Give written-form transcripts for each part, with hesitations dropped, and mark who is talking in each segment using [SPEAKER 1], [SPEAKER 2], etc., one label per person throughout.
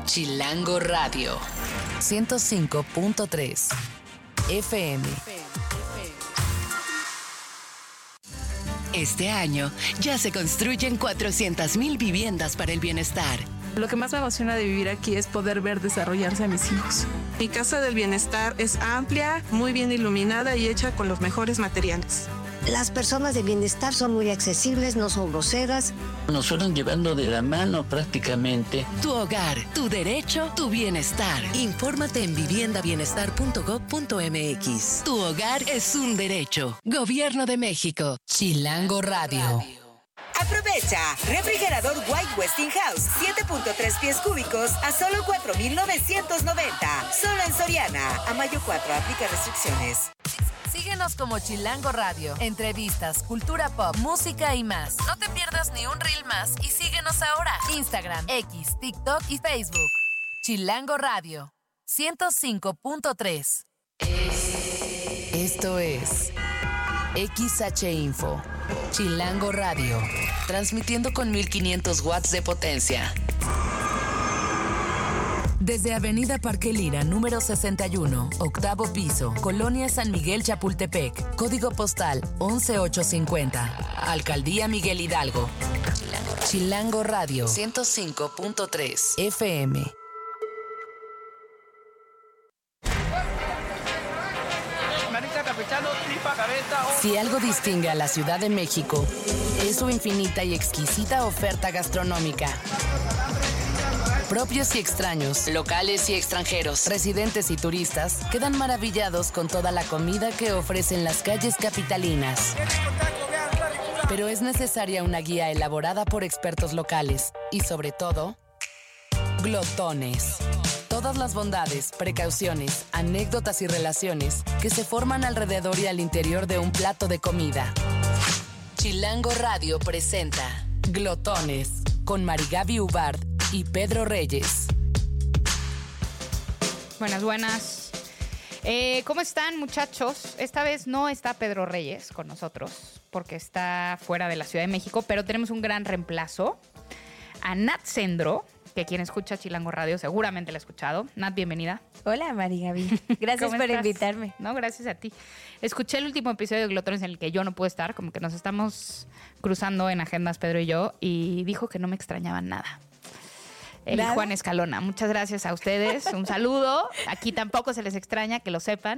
[SPEAKER 1] Chilango Radio 105.3 FM. Este año ya se construyen 400,000 viviendas para el bienestar.
[SPEAKER 2] Lo que más me emociona de vivir aquí es poder ver desarrollarse a mis hijos. Mi casa del bienestar es amplia, muy bien iluminada y hecha con los mejores materiales.
[SPEAKER 3] Las personas de bienestar son muy accesibles, no son groseras.
[SPEAKER 4] Nos fueron llevando de la mano prácticamente.
[SPEAKER 1] Tu hogar, tu derecho, tu bienestar. Infórmate en viviendabienestar.gov.mx. Tu hogar es un derecho. Gobierno de México. Chilango Radio.
[SPEAKER 5] Aprovecha. Refrigerador White Westinghouse 7.3 pies cúbicos a solo 4,990. Solo en Soriana. A mayo 4. Aplica restricciones.
[SPEAKER 1] Síguenos como Chilango Radio. Entrevistas, cultura pop, música y más. No te pierdas ni un reel más y síguenos ahora. Instagram, X, TikTok y Facebook. Chilango Radio 105.3. Esto es XH Info. Chilango Radio. Transmitiendo con 1500 watts de potencia. Desde Avenida Parque Lira, número 61, octavo piso, Colonia San Miguel Chapultepec, código postal 11850, Alcaldía Miguel Hidalgo. Chilango Radio 105.3 FM. Si algo distingue a la Ciudad de México, es su infinita y exquisita oferta gastronómica. Propios y extraños, locales y extranjeros, residentes y turistas quedan maravillados con toda la comida que ofrecen las calles capitalinas. Pero es necesaria una guía elaborada por expertos locales y, sobre todo, glotones. Todas las bondades, precauciones, anécdotas y relaciones que se forman alrededor y al interior de un plato de comida. Chilango Radio presenta Glotones con Marigaby Ubard y Pedro Reyes.
[SPEAKER 6] Buenas. ¿Cómo están, muchachos? Esta vez no está Pedro Reyes con nosotros porque está fuera de la Ciudad de México, pero tenemos un gran reemplazo. A Nat Sendro, que quien escucha Chilango Radio seguramente la ha escuchado. Nat, bienvenida.
[SPEAKER 7] Hola, Marigaby. Gracias por invitarme.
[SPEAKER 6] No, gracias a ti. Escuché el último episodio de Glotones en el que yo no pude estar, como que nos estamos cruzando en agendas, Pedro y yo, y dijo que no me extrañaban nada. Juan Escalona. Muchas gracias a ustedes. Un saludo. Aquí tampoco se les extraña, que lo sepan.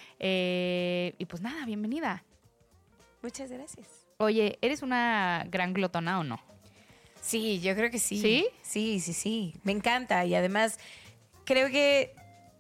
[SPEAKER 6] Y pues nada, bienvenida.
[SPEAKER 7] Muchas gracias.
[SPEAKER 6] Oye, ¿eres una gran glotona o no?
[SPEAKER 7] Sí, yo creo que sí.
[SPEAKER 6] ¿Sí?
[SPEAKER 7] Sí. Me encanta. Y además, creo que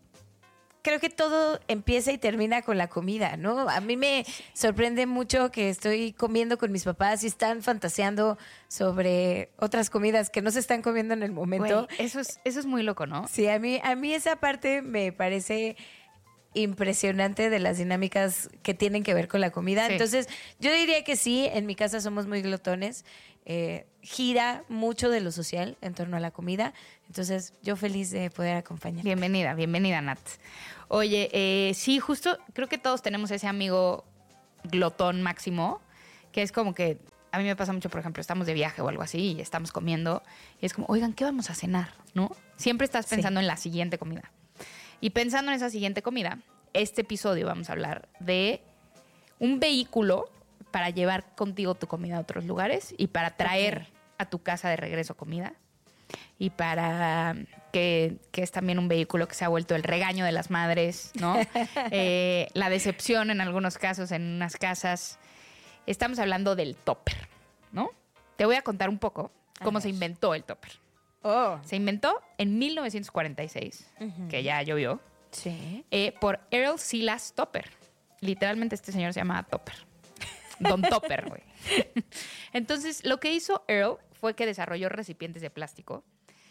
[SPEAKER 7] todo empieza y termina con la comida, ¿no? A mí me sorprende mucho que estoy comiendo con mis papás y están fantaseando sobre otras comidas que no se están comiendo en el momento.
[SPEAKER 6] Güey, eso es muy loco, ¿no?
[SPEAKER 7] Sí, a mí esa parte me parece impresionante de las dinámicas que tienen que ver con la comida. Sí. Entonces, yo diría que sí, en mi casa somos muy glotones. Gira mucho de lo social en torno a la comida. Entonces, yo feliz de poder acompañar.
[SPEAKER 6] Bienvenida, Nat. Oye, sí, justo creo que todos tenemos ese amigo glotón máximo, que es como que a mí me pasa mucho, por ejemplo, estamos de viaje o algo así y estamos comiendo y es como, oigan, ¿qué vamos a cenar? ¿No? Siempre estás pensando en la siguiente comida. Y pensando en esa siguiente comida, este episodio vamos a hablar de un vehículo para llevar contigo tu comida a otros lugares y para traer a tu casa de regreso comida. Y para que es también un vehículo que se ha vuelto el regaño de las madres, ¿no? La decepción en algunos casos, en unas casas. Estamos hablando del topper, ¿no? Te voy a contar un poco cómo se inventó el topper. Se inventó en 1946, que ya llovió,
[SPEAKER 7] sí.
[SPEAKER 6] Por Earl Silas Topper. Literalmente este señor se llama Topper. Don Topper, güey. Entonces, lo que hizo Earl fue que desarrolló recipientes de plástico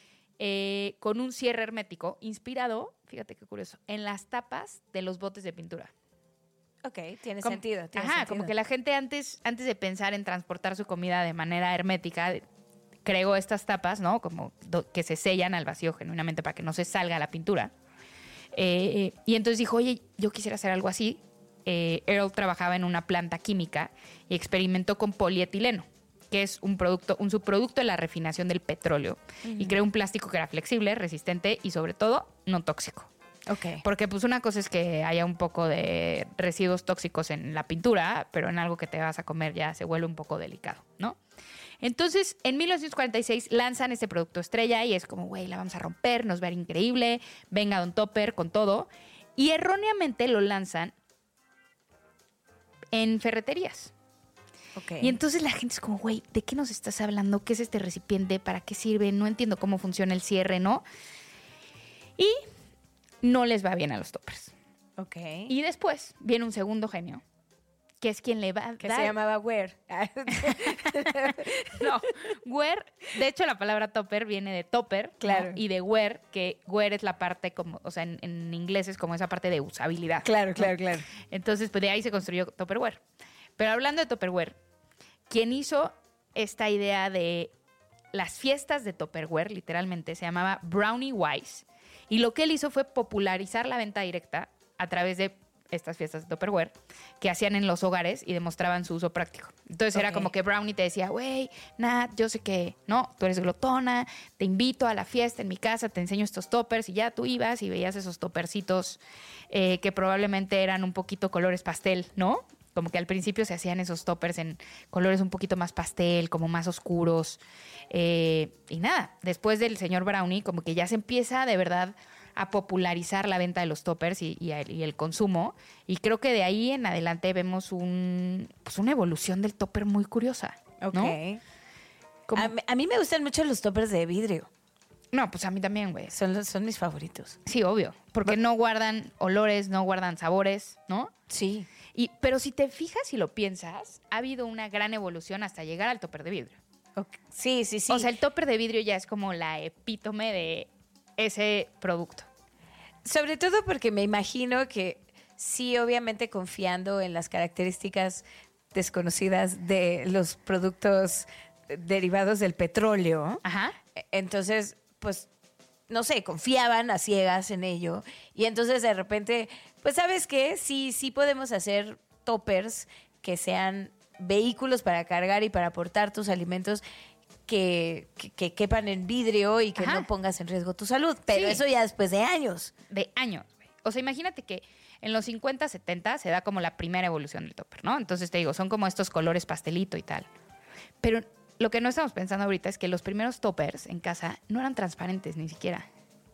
[SPEAKER 6] con un cierre hermético inspirado, fíjate qué curioso, en las tapas de los botes de pintura.
[SPEAKER 7] Ok, tiene sentido.
[SPEAKER 6] Como que la gente antes de pensar en transportar su comida de manera hermética creó estas tapas, ¿no? Como que se sellan al vacío genuinamente para que no se salga la pintura. Y entonces dijo, oye, yo quisiera hacer algo así. Earl trabajaba en una planta química y experimentó con polietileno, que es un subproducto de la refinación del petróleo. Y creó un plástico que era flexible, resistente y sobre todo no tóxico.
[SPEAKER 7] Ok.
[SPEAKER 6] Porque pues una cosa es que haya un poco de residuos tóxicos en la pintura, pero en algo que te vas a comer ya se vuelve un poco delicado, ¿no? Entonces, en 1946 lanzan este producto estrella y es como, güey, la vamos a romper, nos va a ir increíble, venga Don Topper con todo. Y erróneamente lo lanzan en ferreterías.
[SPEAKER 7] Okay.
[SPEAKER 6] Y entonces la gente es como, güey, ¿de qué nos estás hablando? ¿Qué es este recipiente? ¿Para qué sirve? No entiendo cómo funciona el cierre, ¿no? Y no les va bien a los toppers.
[SPEAKER 7] Ok.
[SPEAKER 6] Y después viene un segundo genio, que es quien le va a
[SPEAKER 7] que
[SPEAKER 6] dar...
[SPEAKER 7] se llamaba Ware.
[SPEAKER 6] No, Ware, de hecho la palabra topper viene de topper,
[SPEAKER 7] claro,
[SPEAKER 6] ¿no? Y de wear, que wear es la parte como, o sea, en inglés es como esa parte de usabilidad.
[SPEAKER 7] Claro,
[SPEAKER 6] ¿no?
[SPEAKER 7] claro, claro.
[SPEAKER 6] Entonces, pues de ahí se construyó Tupperware. Pero hablando de Tupperware, quien hizo esta idea de las fiestas de Tupperware, literalmente, se llamaba Brownie Wise. Y lo que él hizo fue popularizar la venta directa a través de estas fiestas de Tupperware que hacían en los hogares y demostraban su uso práctico. Entonces era como que Brownie te decía, güey, Nat, yo sé que no, tú eres glotona, te invito a la fiesta en mi casa, te enseño estos toppers y ya tú ibas y veías esos toppercitos que probablemente eran un poquito colores pastel, ¿no? Como que al principio se hacían esos toppers en colores un poquito más pastel, como más oscuros. Y nada, después del señor Brownie, como que ya se empieza de verdad a popularizar la venta de los toppers y el consumo. Y creo que de ahí en adelante vemos una evolución del topper muy curiosa, ¿no?
[SPEAKER 7] Ok.
[SPEAKER 6] Como-
[SPEAKER 7] A mí me gustan mucho los toppers de vidrio.
[SPEAKER 6] No, pues a mí también, güey.
[SPEAKER 7] Son mis favoritos.
[SPEAKER 6] Sí, obvio. Porque no guardan olores, no guardan sabores, ¿no?
[SPEAKER 7] Sí.
[SPEAKER 6] Pero si te fijas y lo piensas, ha habido una gran evolución hasta llegar al topper de vidrio.
[SPEAKER 7] Okay. Sí, sí, sí.
[SPEAKER 6] O sea, el topper de vidrio ya es como la epítome de ese producto.
[SPEAKER 7] Sobre todo porque me imagino que sí, obviamente confiando en las características desconocidas de los productos derivados del petróleo.
[SPEAKER 6] Ajá.
[SPEAKER 7] Entonces, pues, no sé, confiaban a ciegas en ello. Y entonces de repente, pues, ¿sabes qué? Sí podemos hacer toppers que sean vehículos para cargar y para aportar tus alimentos que quepan en vidrio y que
[SPEAKER 6] Ajá.
[SPEAKER 7] no pongas en riesgo tu salud. Pero
[SPEAKER 6] Sí.
[SPEAKER 7] eso ya después de años.
[SPEAKER 6] De años, güey. O sea, imagínate que en los 50, 70 se da como la primera evolución del topper, ¿no? Entonces te digo, son como estos colores pastelito y tal. Pero lo que no estamos pensando ahorita es que los primeros toppers en casa no eran transparentes ni siquiera.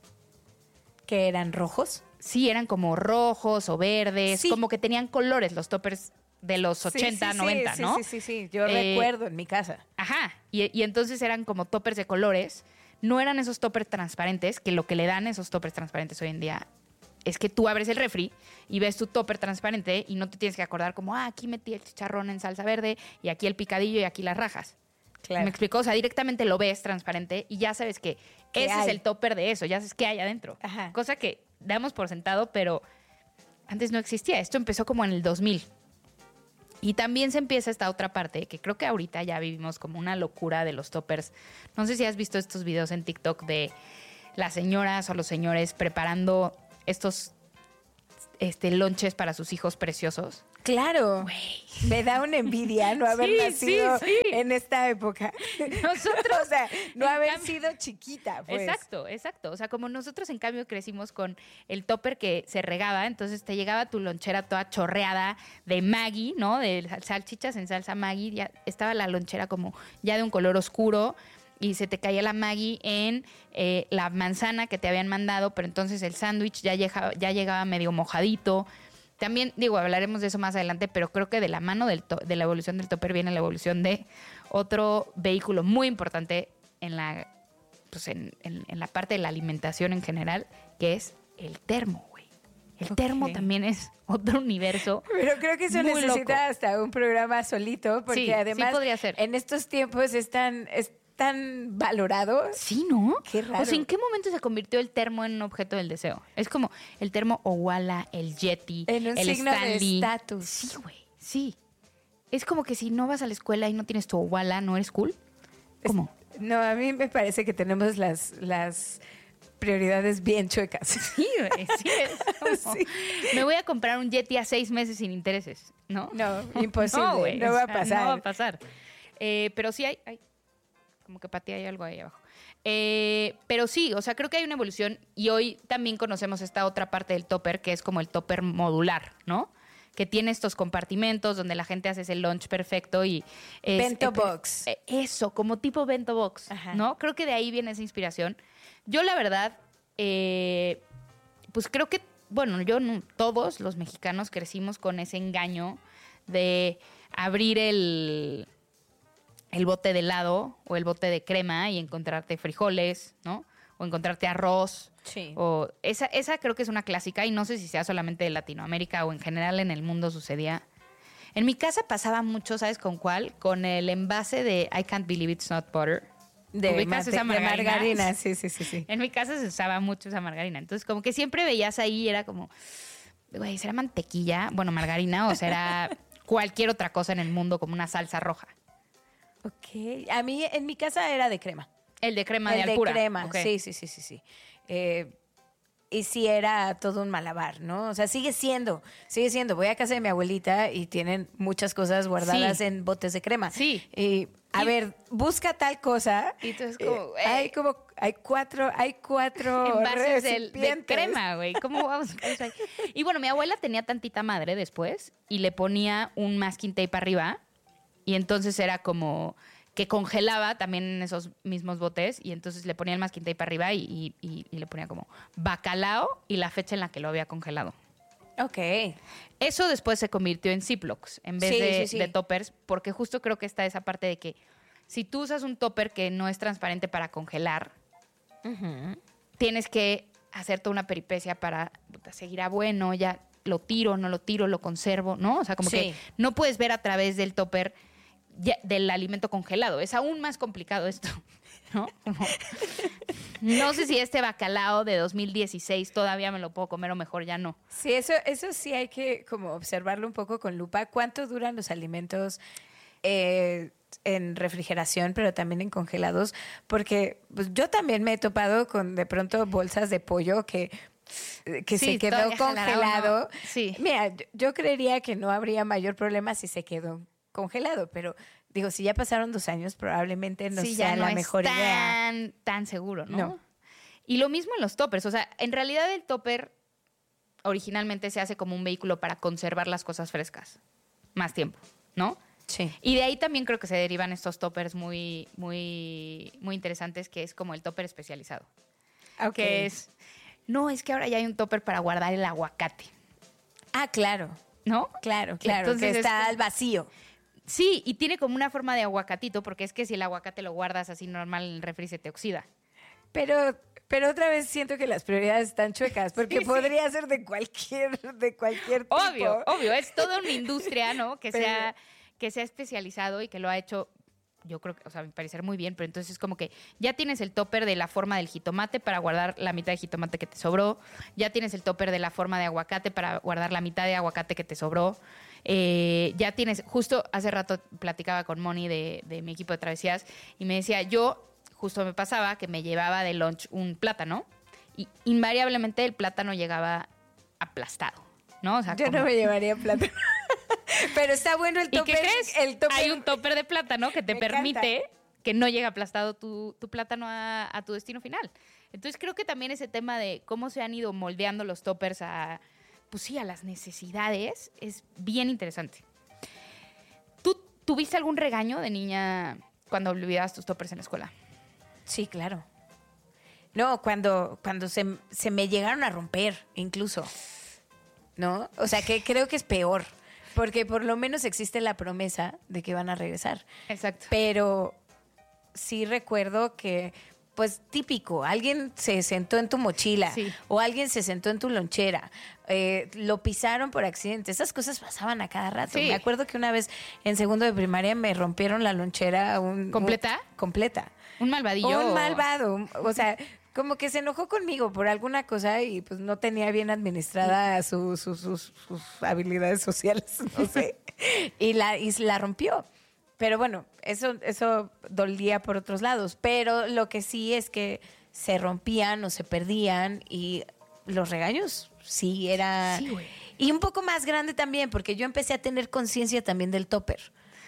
[SPEAKER 7] ¿Que eran rojos?
[SPEAKER 6] Sí, eran como rojos o verdes,
[SPEAKER 7] Sí.
[SPEAKER 6] como que tenían colores los toppers de los 80, 90,
[SPEAKER 7] sí,
[SPEAKER 6] ¿no?
[SPEAKER 7] Sí. Yo recuerdo en mi casa.
[SPEAKER 6] Ajá, y entonces eran como toppers de colores. No eran esos toppers transparentes, que lo que le dan esos toppers transparentes hoy en día es que tú abres el refri y ves tu topper transparente y no te tienes que acordar como, aquí metí el chicharrón en salsa verde y aquí el picadillo y aquí las rajas.
[SPEAKER 7] Claro.
[SPEAKER 6] ¿Me explicó? O sea, directamente lo ves transparente y ya sabes que
[SPEAKER 7] ¿Qué
[SPEAKER 6] ese
[SPEAKER 7] hay?
[SPEAKER 6] es el topper de eso, ya sabes qué hay adentro.
[SPEAKER 7] Ajá.
[SPEAKER 6] Cosa que damos por sentado, pero antes no existía. Esto empezó como en el 2000. Y también se empieza esta otra parte, que creo que ahorita ya vivimos como una locura de los toppers. No sé si has visto estos videos en TikTok de las señoras o los señores preparando estos lonches para sus hijos preciosos.
[SPEAKER 7] Claro. Me da una envidia no haber
[SPEAKER 6] Sí,
[SPEAKER 7] nacido
[SPEAKER 6] sí.
[SPEAKER 7] en esta época.
[SPEAKER 6] Nosotros,
[SPEAKER 7] o sea, no
[SPEAKER 6] en
[SPEAKER 7] haber
[SPEAKER 6] cambio-
[SPEAKER 7] sido chiquita, pues.
[SPEAKER 6] Exacto. O sea, como nosotros en cambio crecimos con el topper que se regaba, entonces te llegaba tu lonchera toda chorreada de Maggi, ¿no? De salchichas en salsa Maggi, ya estaba la lonchera como ya de un color oscuro y se te caía la Maggi en la manzana que te habían mandado, pero entonces el sándwich ya llegaba medio mojadito. También, digo, hablaremos de eso más adelante, pero creo que de la mano de la evolución del topper viene la evolución de otro vehículo muy importante en la parte de la alimentación en general, que es el termo, güey. El termo también es otro universo.
[SPEAKER 7] Pero creo que eso
[SPEAKER 6] muy
[SPEAKER 7] necesita
[SPEAKER 6] loco.
[SPEAKER 7] hasta un programa solito, porque
[SPEAKER 6] Sí,
[SPEAKER 7] además
[SPEAKER 6] sí podría ser.
[SPEAKER 7] en estos tiempos es tan valorado.
[SPEAKER 6] Sí, ¿no?
[SPEAKER 7] Qué raro.
[SPEAKER 6] O sea, ¿en qué momento se convirtió el termo en un objeto del deseo? Es como el termo Owala, el Yeti,
[SPEAKER 7] En un
[SPEAKER 6] el
[SPEAKER 7] signo de
[SPEAKER 6] Stanley.
[SPEAKER 7] estatus.
[SPEAKER 6] Sí, güey, sí. Es como que si no vas a la escuela y no tienes tu Owala, ¿no eres cool? ¿Cómo?
[SPEAKER 7] No, a mí me parece que tenemos las prioridades bien chuecas.
[SPEAKER 6] Sí, güey, sí. Es como,
[SPEAKER 7] Sí.
[SPEAKER 6] Me voy a comprar un Yeti a 6 meses sin intereses, ¿no?
[SPEAKER 7] No, imposible,
[SPEAKER 6] güey,
[SPEAKER 7] no va a
[SPEAKER 6] o sea,
[SPEAKER 7] pasar.
[SPEAKER 6] No va a pasar. Pero sí hay como que pateé, hay algo ahí abajo. Pero sí, o sea, creo que hay una evolución y hoy también conocemos esta otra parte del topper que es como el topper modular, ¿no? Que tiene estos compartimentos donde la gente hace ese lunch perfecto y...
[SPEAKER 7] Bento box.
[SPEAKER 6] Eso, como tipo bento box,
[SPEAKER 7] Ajá.
[SPEAKER 6] ¿no? Creo que de ahí viene esa inspiración. Yo, la verdad, pues creo que, bueno, todos los mexicanos crecimos con ese engaño de abrir el bote de helado o el bote de crema y encontrarte frijoles, ¿no? O encontrarte arroz.
[SPEAKER 7] Sí.
[SPEAKER 6] O esa creo que es una clásica y no sé si sea solamente de Latinoamérica o en general en el mundo sucedía. En mi casa pasaba mucho, ¿sabes con cuál? Con el envase de I Can't Believe It's Not Butter. ¿Ubicas esa margarina?
[SPEAKER 7] Sí.
[SPEAKER 6] En mi casa se usaba mucho esa margarina. Entonces, como que siempre veías ahí y era como, güey, ¿será mantequilla? Bueno, margarina o será cualquier otra cosa en el mundo como una salsa roja.
[SPEAKER 7] Ok. A mí, en mi casa era de crema.
[SPEAKER 6] El de crema de
[SPEAKER 7] El
[SPEAKER 6] Alpura.
[SPEAKER 7] de crema,
[SPEAKER 6] Ok.
[SPEAKER 7] sí. Y sí era todo un malabar, ¿no? O sea, sigue siendo. Voy a casa de mi abuelita y tienen muchas cosas guardadas
[SPEAKER 6] Sí.
[SPEAKER 7] en botes de crema.
[SPEAKER 6] Sí.
[SPEAKER 7] Y, a ver, busca tal cosa.
[SPEAKER 6] Y entonces como,
[SPEAKER 7] hay cuatro
[SPEAKER 6] Envases de
[SPEAKER 7] recipientes.
[SPEAKER 6] crema, güey. ¿Cómo vamos a buscar eso ahí? Y bueno, mi abuela tenía tantita madre después y le ponía un masking tape arriba y entonces era como que congelaba también en esos mismos botes y entonces le ponía el masking tape arriba y le ponía como bacalao y la fecha en la que lo había congelado.
[SPEAKER 7] Ok.
[SPEAKER 6] Eso después se convirtió en Ziplocs en vez
[SPEAKER 7] Sí.
[SPEAKER 6] de toppers, porque justo creo que está esa parte de que si tú usas un topper que no es transparente para congelar, tienes que hacer toda una peripecia para seguir a bueno, ya lo tiro, no lo tiro, lo conservo, ¿no? O sea, como
[SPEAKER 7] Sí.
[SPEAKER 6] que no puedes ver a través del topper del alimento congelado. Es aún más complicado esto, ¿no? No sé si este bacalao de 2016 todavía me lo puedo comer o mejor ya no.
[SPEAKER 7] Sí, eso sí hay que como observarlo un poco con lupa. ¿Cuánto duran los alimentos en refrigeración, pero también en congelados? Porque pues, yo también me he topado con de pronto bolsas de pollo que
[SPEAKER 6] Sí,
[SPEAKER 7] se quedó
[SPEAKER 6] todavía jalará
[SPEAKER 7] congelado.
[SPEAKER 6] uno. Sí.
[SPEAKER 7] Mira, yo creería que no habría mayor problema si se quedó congelado, pero digo, si ya pasaron 2 años, probablemente no
[SPEAKER 6] Sí,
[SPEAKER 7] sea
[SPEAKER 6] ya no
[SPEAKER 7] la
[SPEAKER 6] es
[SPEAKER 7] mejor idea.
[SPEAKER 6] tan seguro, ¿no?
[SPEAKER 7] No.
[SPEAKER 6] Y lo mismo en los toppers. O sea, en realidad el topper originalmente se hace como un vehículo para conservar las cosas frescas más tiempo, ¿no?
[SPEAKER 7] Sí.
[SPEAKER 6] Y de ahí también creo que se derivan estos toppers muy interesantes, que es como el topper especializado.
[SPEAKER 7] Ok.
[SPEAKER 6] Que es, no, es que ahora ya hay un topper para guardar el aguacate,
[SPEAKER 7] Ah, claro.
[SPEAKER 6] ¿no?
[SPEAKER 7] Claro,
[SPEAKER 6] Entonces
[SPEAKER 7] que está
[SPEAKER 6] es-
[SPEAKER 7] al vacío.
[SPEAKER 6] Sí, y tiene como una forma de aguacatito, porque es que si el aguacate lo guardas así normal en el refri se te oxida.
[SPEAKER 7] Pero otra vez siento que las prioridades están chuecas, porque podría ser de cualquier tipo.
[SPEAKER 6] Obvio, es toda una industria, ¿no? Que
[SPEAKER 7] Pero-
[SPEAKER 6] se ha especializado y que lo ha hecho, yo creo que, o sea, a mi parecer muy bien, pero entonces es como que ya tienes el topper de la forma del jitomate para guardar la mitad de jitomate que te sobró, ya tienes el topper de la forma de aguacate para guardar la mitad de aguacate que te sobró, ya tienes, justo hace rato platicaba con Moni de mi equipo de travesías y me decía, yo justo me pasaba que me llevaba de lunch un plátano y invariablemente el plátano llegaba aplastado, ¿no? O sea,
[SPEAKER 7] Yo
[SPEAKER 6] como-
[SPEAKER 7] no me llevaría plátano. Pero está bueno el
[SPEAKER 6] ¿Y
[SPEAKER 7] topper.
[SPEAKER 6] qué crees?
[SPEAKER 7] El topper.
[SPEAKER 6] Hay un topper de plátano que te
[SPEAKER 7] Me
[SPEAKER 6] permite que no llegue aplastado tu plátano a tu destino final. Entonces creo que también ese tema de cómo se han ido moldeando los toppers a, pues sí, a las necesidades es bien interesante. ¿Tú tuviste algún regaño de niña cuando olvidabas tus toppers en la escuela?
[SPEAKER 7] Sí, claro. No, cuando se me llegaron a romper, incluso. ¿No? O sea, que creo que es peor. Porque por lo menos existe la promesa de que van a regresar.
[SPEAKER 6] Exacto.
[SPEAKER 7] Pero sí recuerdo que, pues típico, alguien se sentó en tu mochila
[SPEAKER 6] Sí.
[SPEAKER 7] o alguien se sentó en tu lonchera, lo pisaron por accidente. Esas cosas pasaban a cada rato.
[SPEAKER 6] Sí.
[SPEAKER 7] Me acuerdo que una vez en segundo de primaria me rompieron la lonchera.
[SPEAKER 6] ¿Completa?
[SPEAKER 7] Completa.
[SPEAKER 6] ¿Un malvadillo?
[SPEAKER 7] Un malvado. O sea, como que se enojó conmigo por alguna cosa y pues no tenía bien administrada sus habilidades sociales, no sé. y la rompió. Pero bueno, eso dolía por otros lados. Pero lo que sí es que se rompían o se perdían y los regaños sí era...
[SPEAKER 6] Sí, güey.
[SPEAKER 7] Y un poco más grande también, porque yo empecé a tener conciencia también del topper.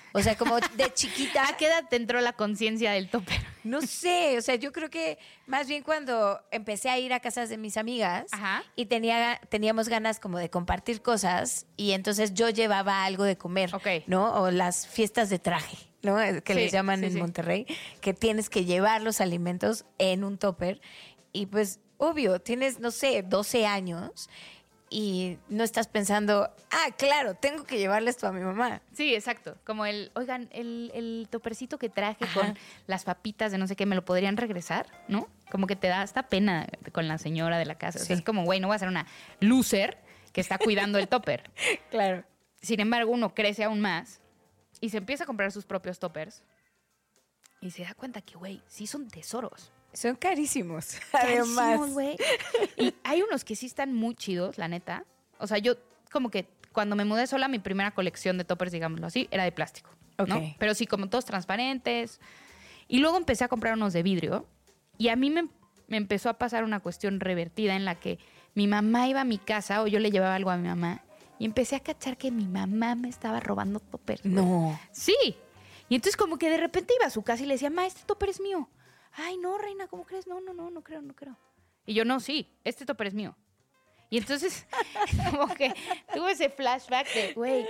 [SPEAKER 7] O sea, como de chiquita.
[SPEAKER 6] ¿A qué edad te entró la conciencia del topper?
[SPEAKER 7] No sé, o sea, yo creo que más bien cuando empecé a ir a casas de mis amigas
[SPEAKER 6] Ajá.
[SPEAKER 7] y teníamos ganas como de compartir cosas y entonces yo llevaba algo de comer,
[SPEAKER 6] Ok.
[SPEAKER 7] ¿no? O las fiestas de traje, ¿no? Que
[SPEAKER 6] Sí,
[SPEAKER 7] les llaman
[SPEAKER 6] sí,
[SPEAKER 7] en
[SPEAKER 6] sí.
[SPEAKER 7] Monterrey, que tienes que llevar los alimentos en un topper y pues, obvio, tienes, no sé, 12 años y no estás pensando, claro, tengo que llevarle esto a mi mamá.
[SPEAKER 6] Sí, exacto. Como oigan, el topercito que traje
[SPEAKER 7] Ajá.
[SPEAKER 6] con las papitas de no sé qué, ¿me lo podrían regresar? ¿No? Como que te da hasta pena con la señora de la casa. O sea,
[SPEAKER 7] Sí.
[SPEAKER 6] es como, güey, no voy a ser una loser que está cuidando el topper.
[SPEAKER 7] Claro.
[SPEAKER 6] Sin embargo, uno crece aún más y se empieza a comprar sus propios toppers y se da cuenta que, güey, sí son tesoros.
[SPEAKER 7] Son carísimos,
[SPEAKER 6] Carísimos,
[SPEAKER 7] además.
[SPEAKER 6] güey. Y hay unos que sí están muy chidos, la neta. O sea, yo como que cuando me mudé sola, mi primera colección de toppers, digámoslo así, era de plástico, ¿no?
[SPEAKER 7] Ok.
[SPEAKER 6] Pero sí, como todos transparentes. Y luego empecé a comprar unos de vidrio y a mí me empezó a pasar una cuestión revertida en la que mi mamá iba a mi casa o yo le llevaba algo a mi mamá y empecé a cachar que mi mamá me estaba robando toppers. güey.
[SPEAKER 7] No.
[SPEAKER 6] Sí. Y entonces como que de repente iba a su casa y le decía, ma, este topper es mío. Ay, no, reina, ¿cómo crees? No creo. Y yo, no, sí, este topper es mío. Y entonces como que tuve ese flashback de, güey,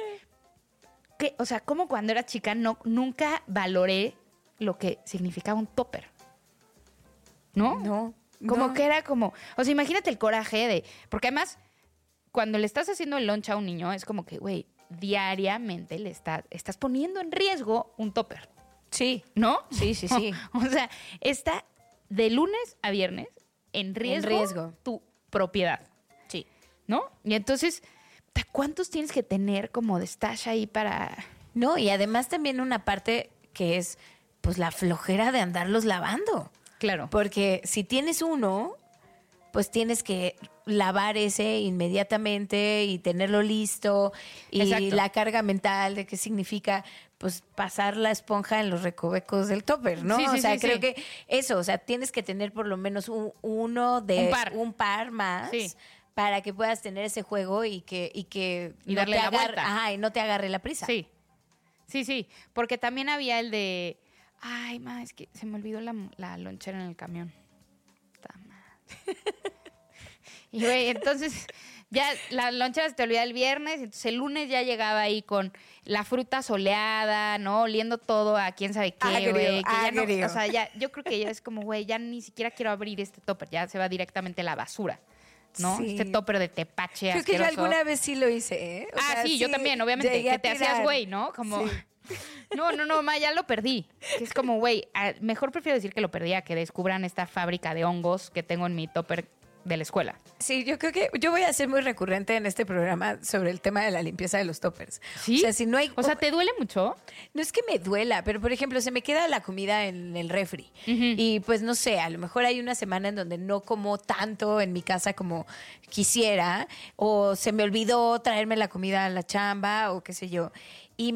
[SPEAKER 6] o sea, como cuando era chica nunca valoré lo que significaba un topper. ¿No?
[SPEAKER 7] No.
[SPEAKER 6] Como
[SPEAKER 7] no.
[SPEAKER 6] que era como, o sea, imagínate el coraje de, porque además, cuando le estás haciendo el lunch a un niño, es como que, güey, diariamente estás poniendo en riesgo un topper,
[SPEAKER 7] Sí.
[SPEAKER 6] ¿no?
[SPEAKER 7] Sí, sí, sí.
[SPEAKER 6] O sea, está de lunes a viernes en riesgo, tu propiedad,
[SPEAKER 7] Sí.
[SPEAKER 6] ¿no? Y entonces, ¿cuántos tienes que tener como de stash ahí para...?
[SPEAKER 7] No, y además también una parte que es, pues, la flojera de andarlos lavando.
[SPEAKER 6] Claro.
[SPEAKER 7] Porque si tienes uno, pues tienes que lavar ese inmediatamente y tenerlo listo. Y
[SPEAKER 6] Exacto.
[SPEAKER 7] la carga mental de qué significa, pues, pasar la esponja en los recovecos del topper, ¿no?
[SPEAKER 6] Sí, sí,
[SPEAKER 7] o sea,
[SPEAKER 6] sí,
[SPEAKER 7] creo
[SPEAKER 6] sí.
[SPEAKER 7] que eso, o sea, tienes que tener por lo menos un par más.
[SPEAKER 6] Sí.
[SPEAKER 7] Para que puedas tener ese juego y que
[SPEAKER 6] Y darle la vuelta.
[SPEAKER 7] Ajá, y no te agarre la prisa.
[SPEAKER 6] Sí, sí, porque también había el de, ay, ma, es que se me olvidó la lonchera en el camión. Ta madre. Y güey, entonces ya la lonchera se te olvida el viernes, entonces el lunes ya llegaba ahí con la fruta soleada, ¿no? Oliendo todo a quién sabe qué,
[SPEAKER 7] Agrio,
[SPEAKER 6] güey. Que ya no,
[SPEAKER 7] agrio.
[SPEAKER 6] o sea, ya, yo creo que ya es como, güey, ya ni siquiera quiero abrir este topper, ya se va directamente a la basura, ¿no?
[SPEAKER 7] Sí.
[SPEAKER 6] Este topper de tepache
[SPEAKER 7] Creo que yo
[SPEAKER 6] asqueroso.
[SPEAKER 7] alguna vez sí lo hice, ¿eh? O sea,
[SPEAKER 6] Sí, yo también, obviamente,
[SPEAKER 7] llegué
[SPEAKER 6] que
[SPEAKER 7] a
[SPEAKER 6] te hacías
[SPEAKER 7] tirar.
[SPEAKER 6] güey, ¿no? Como,
[SPEAKER 7] Sí.
[SPEAKER 6] no, ma, ya lo perdí. Que es como, güey, mejor prefiero decir que lo perdí a que descubran esta fábrica de hongos que tengo en mi topper de la escuela.
[SPEAKER 7] Sí, yo creo que yo voy a ser muy recurrente en este programa sobre el tema de la limpieza de los toppers.
[SPEAKER 6] ¿Sí?
[SPEAKER 7] O sea, si no hay...
[SPEAKER 6] O sea, ¿te duele mucho?
[SPEAKER 7] No es que me duela, pero por ejemplo, se me queda la comida en el refri. Y pues no sé, a lo mejor hay una semana en donde no como tanto en mi casa como quisiera, o se me olvidó traerme la comida a la chamba, o qué sé yo. Y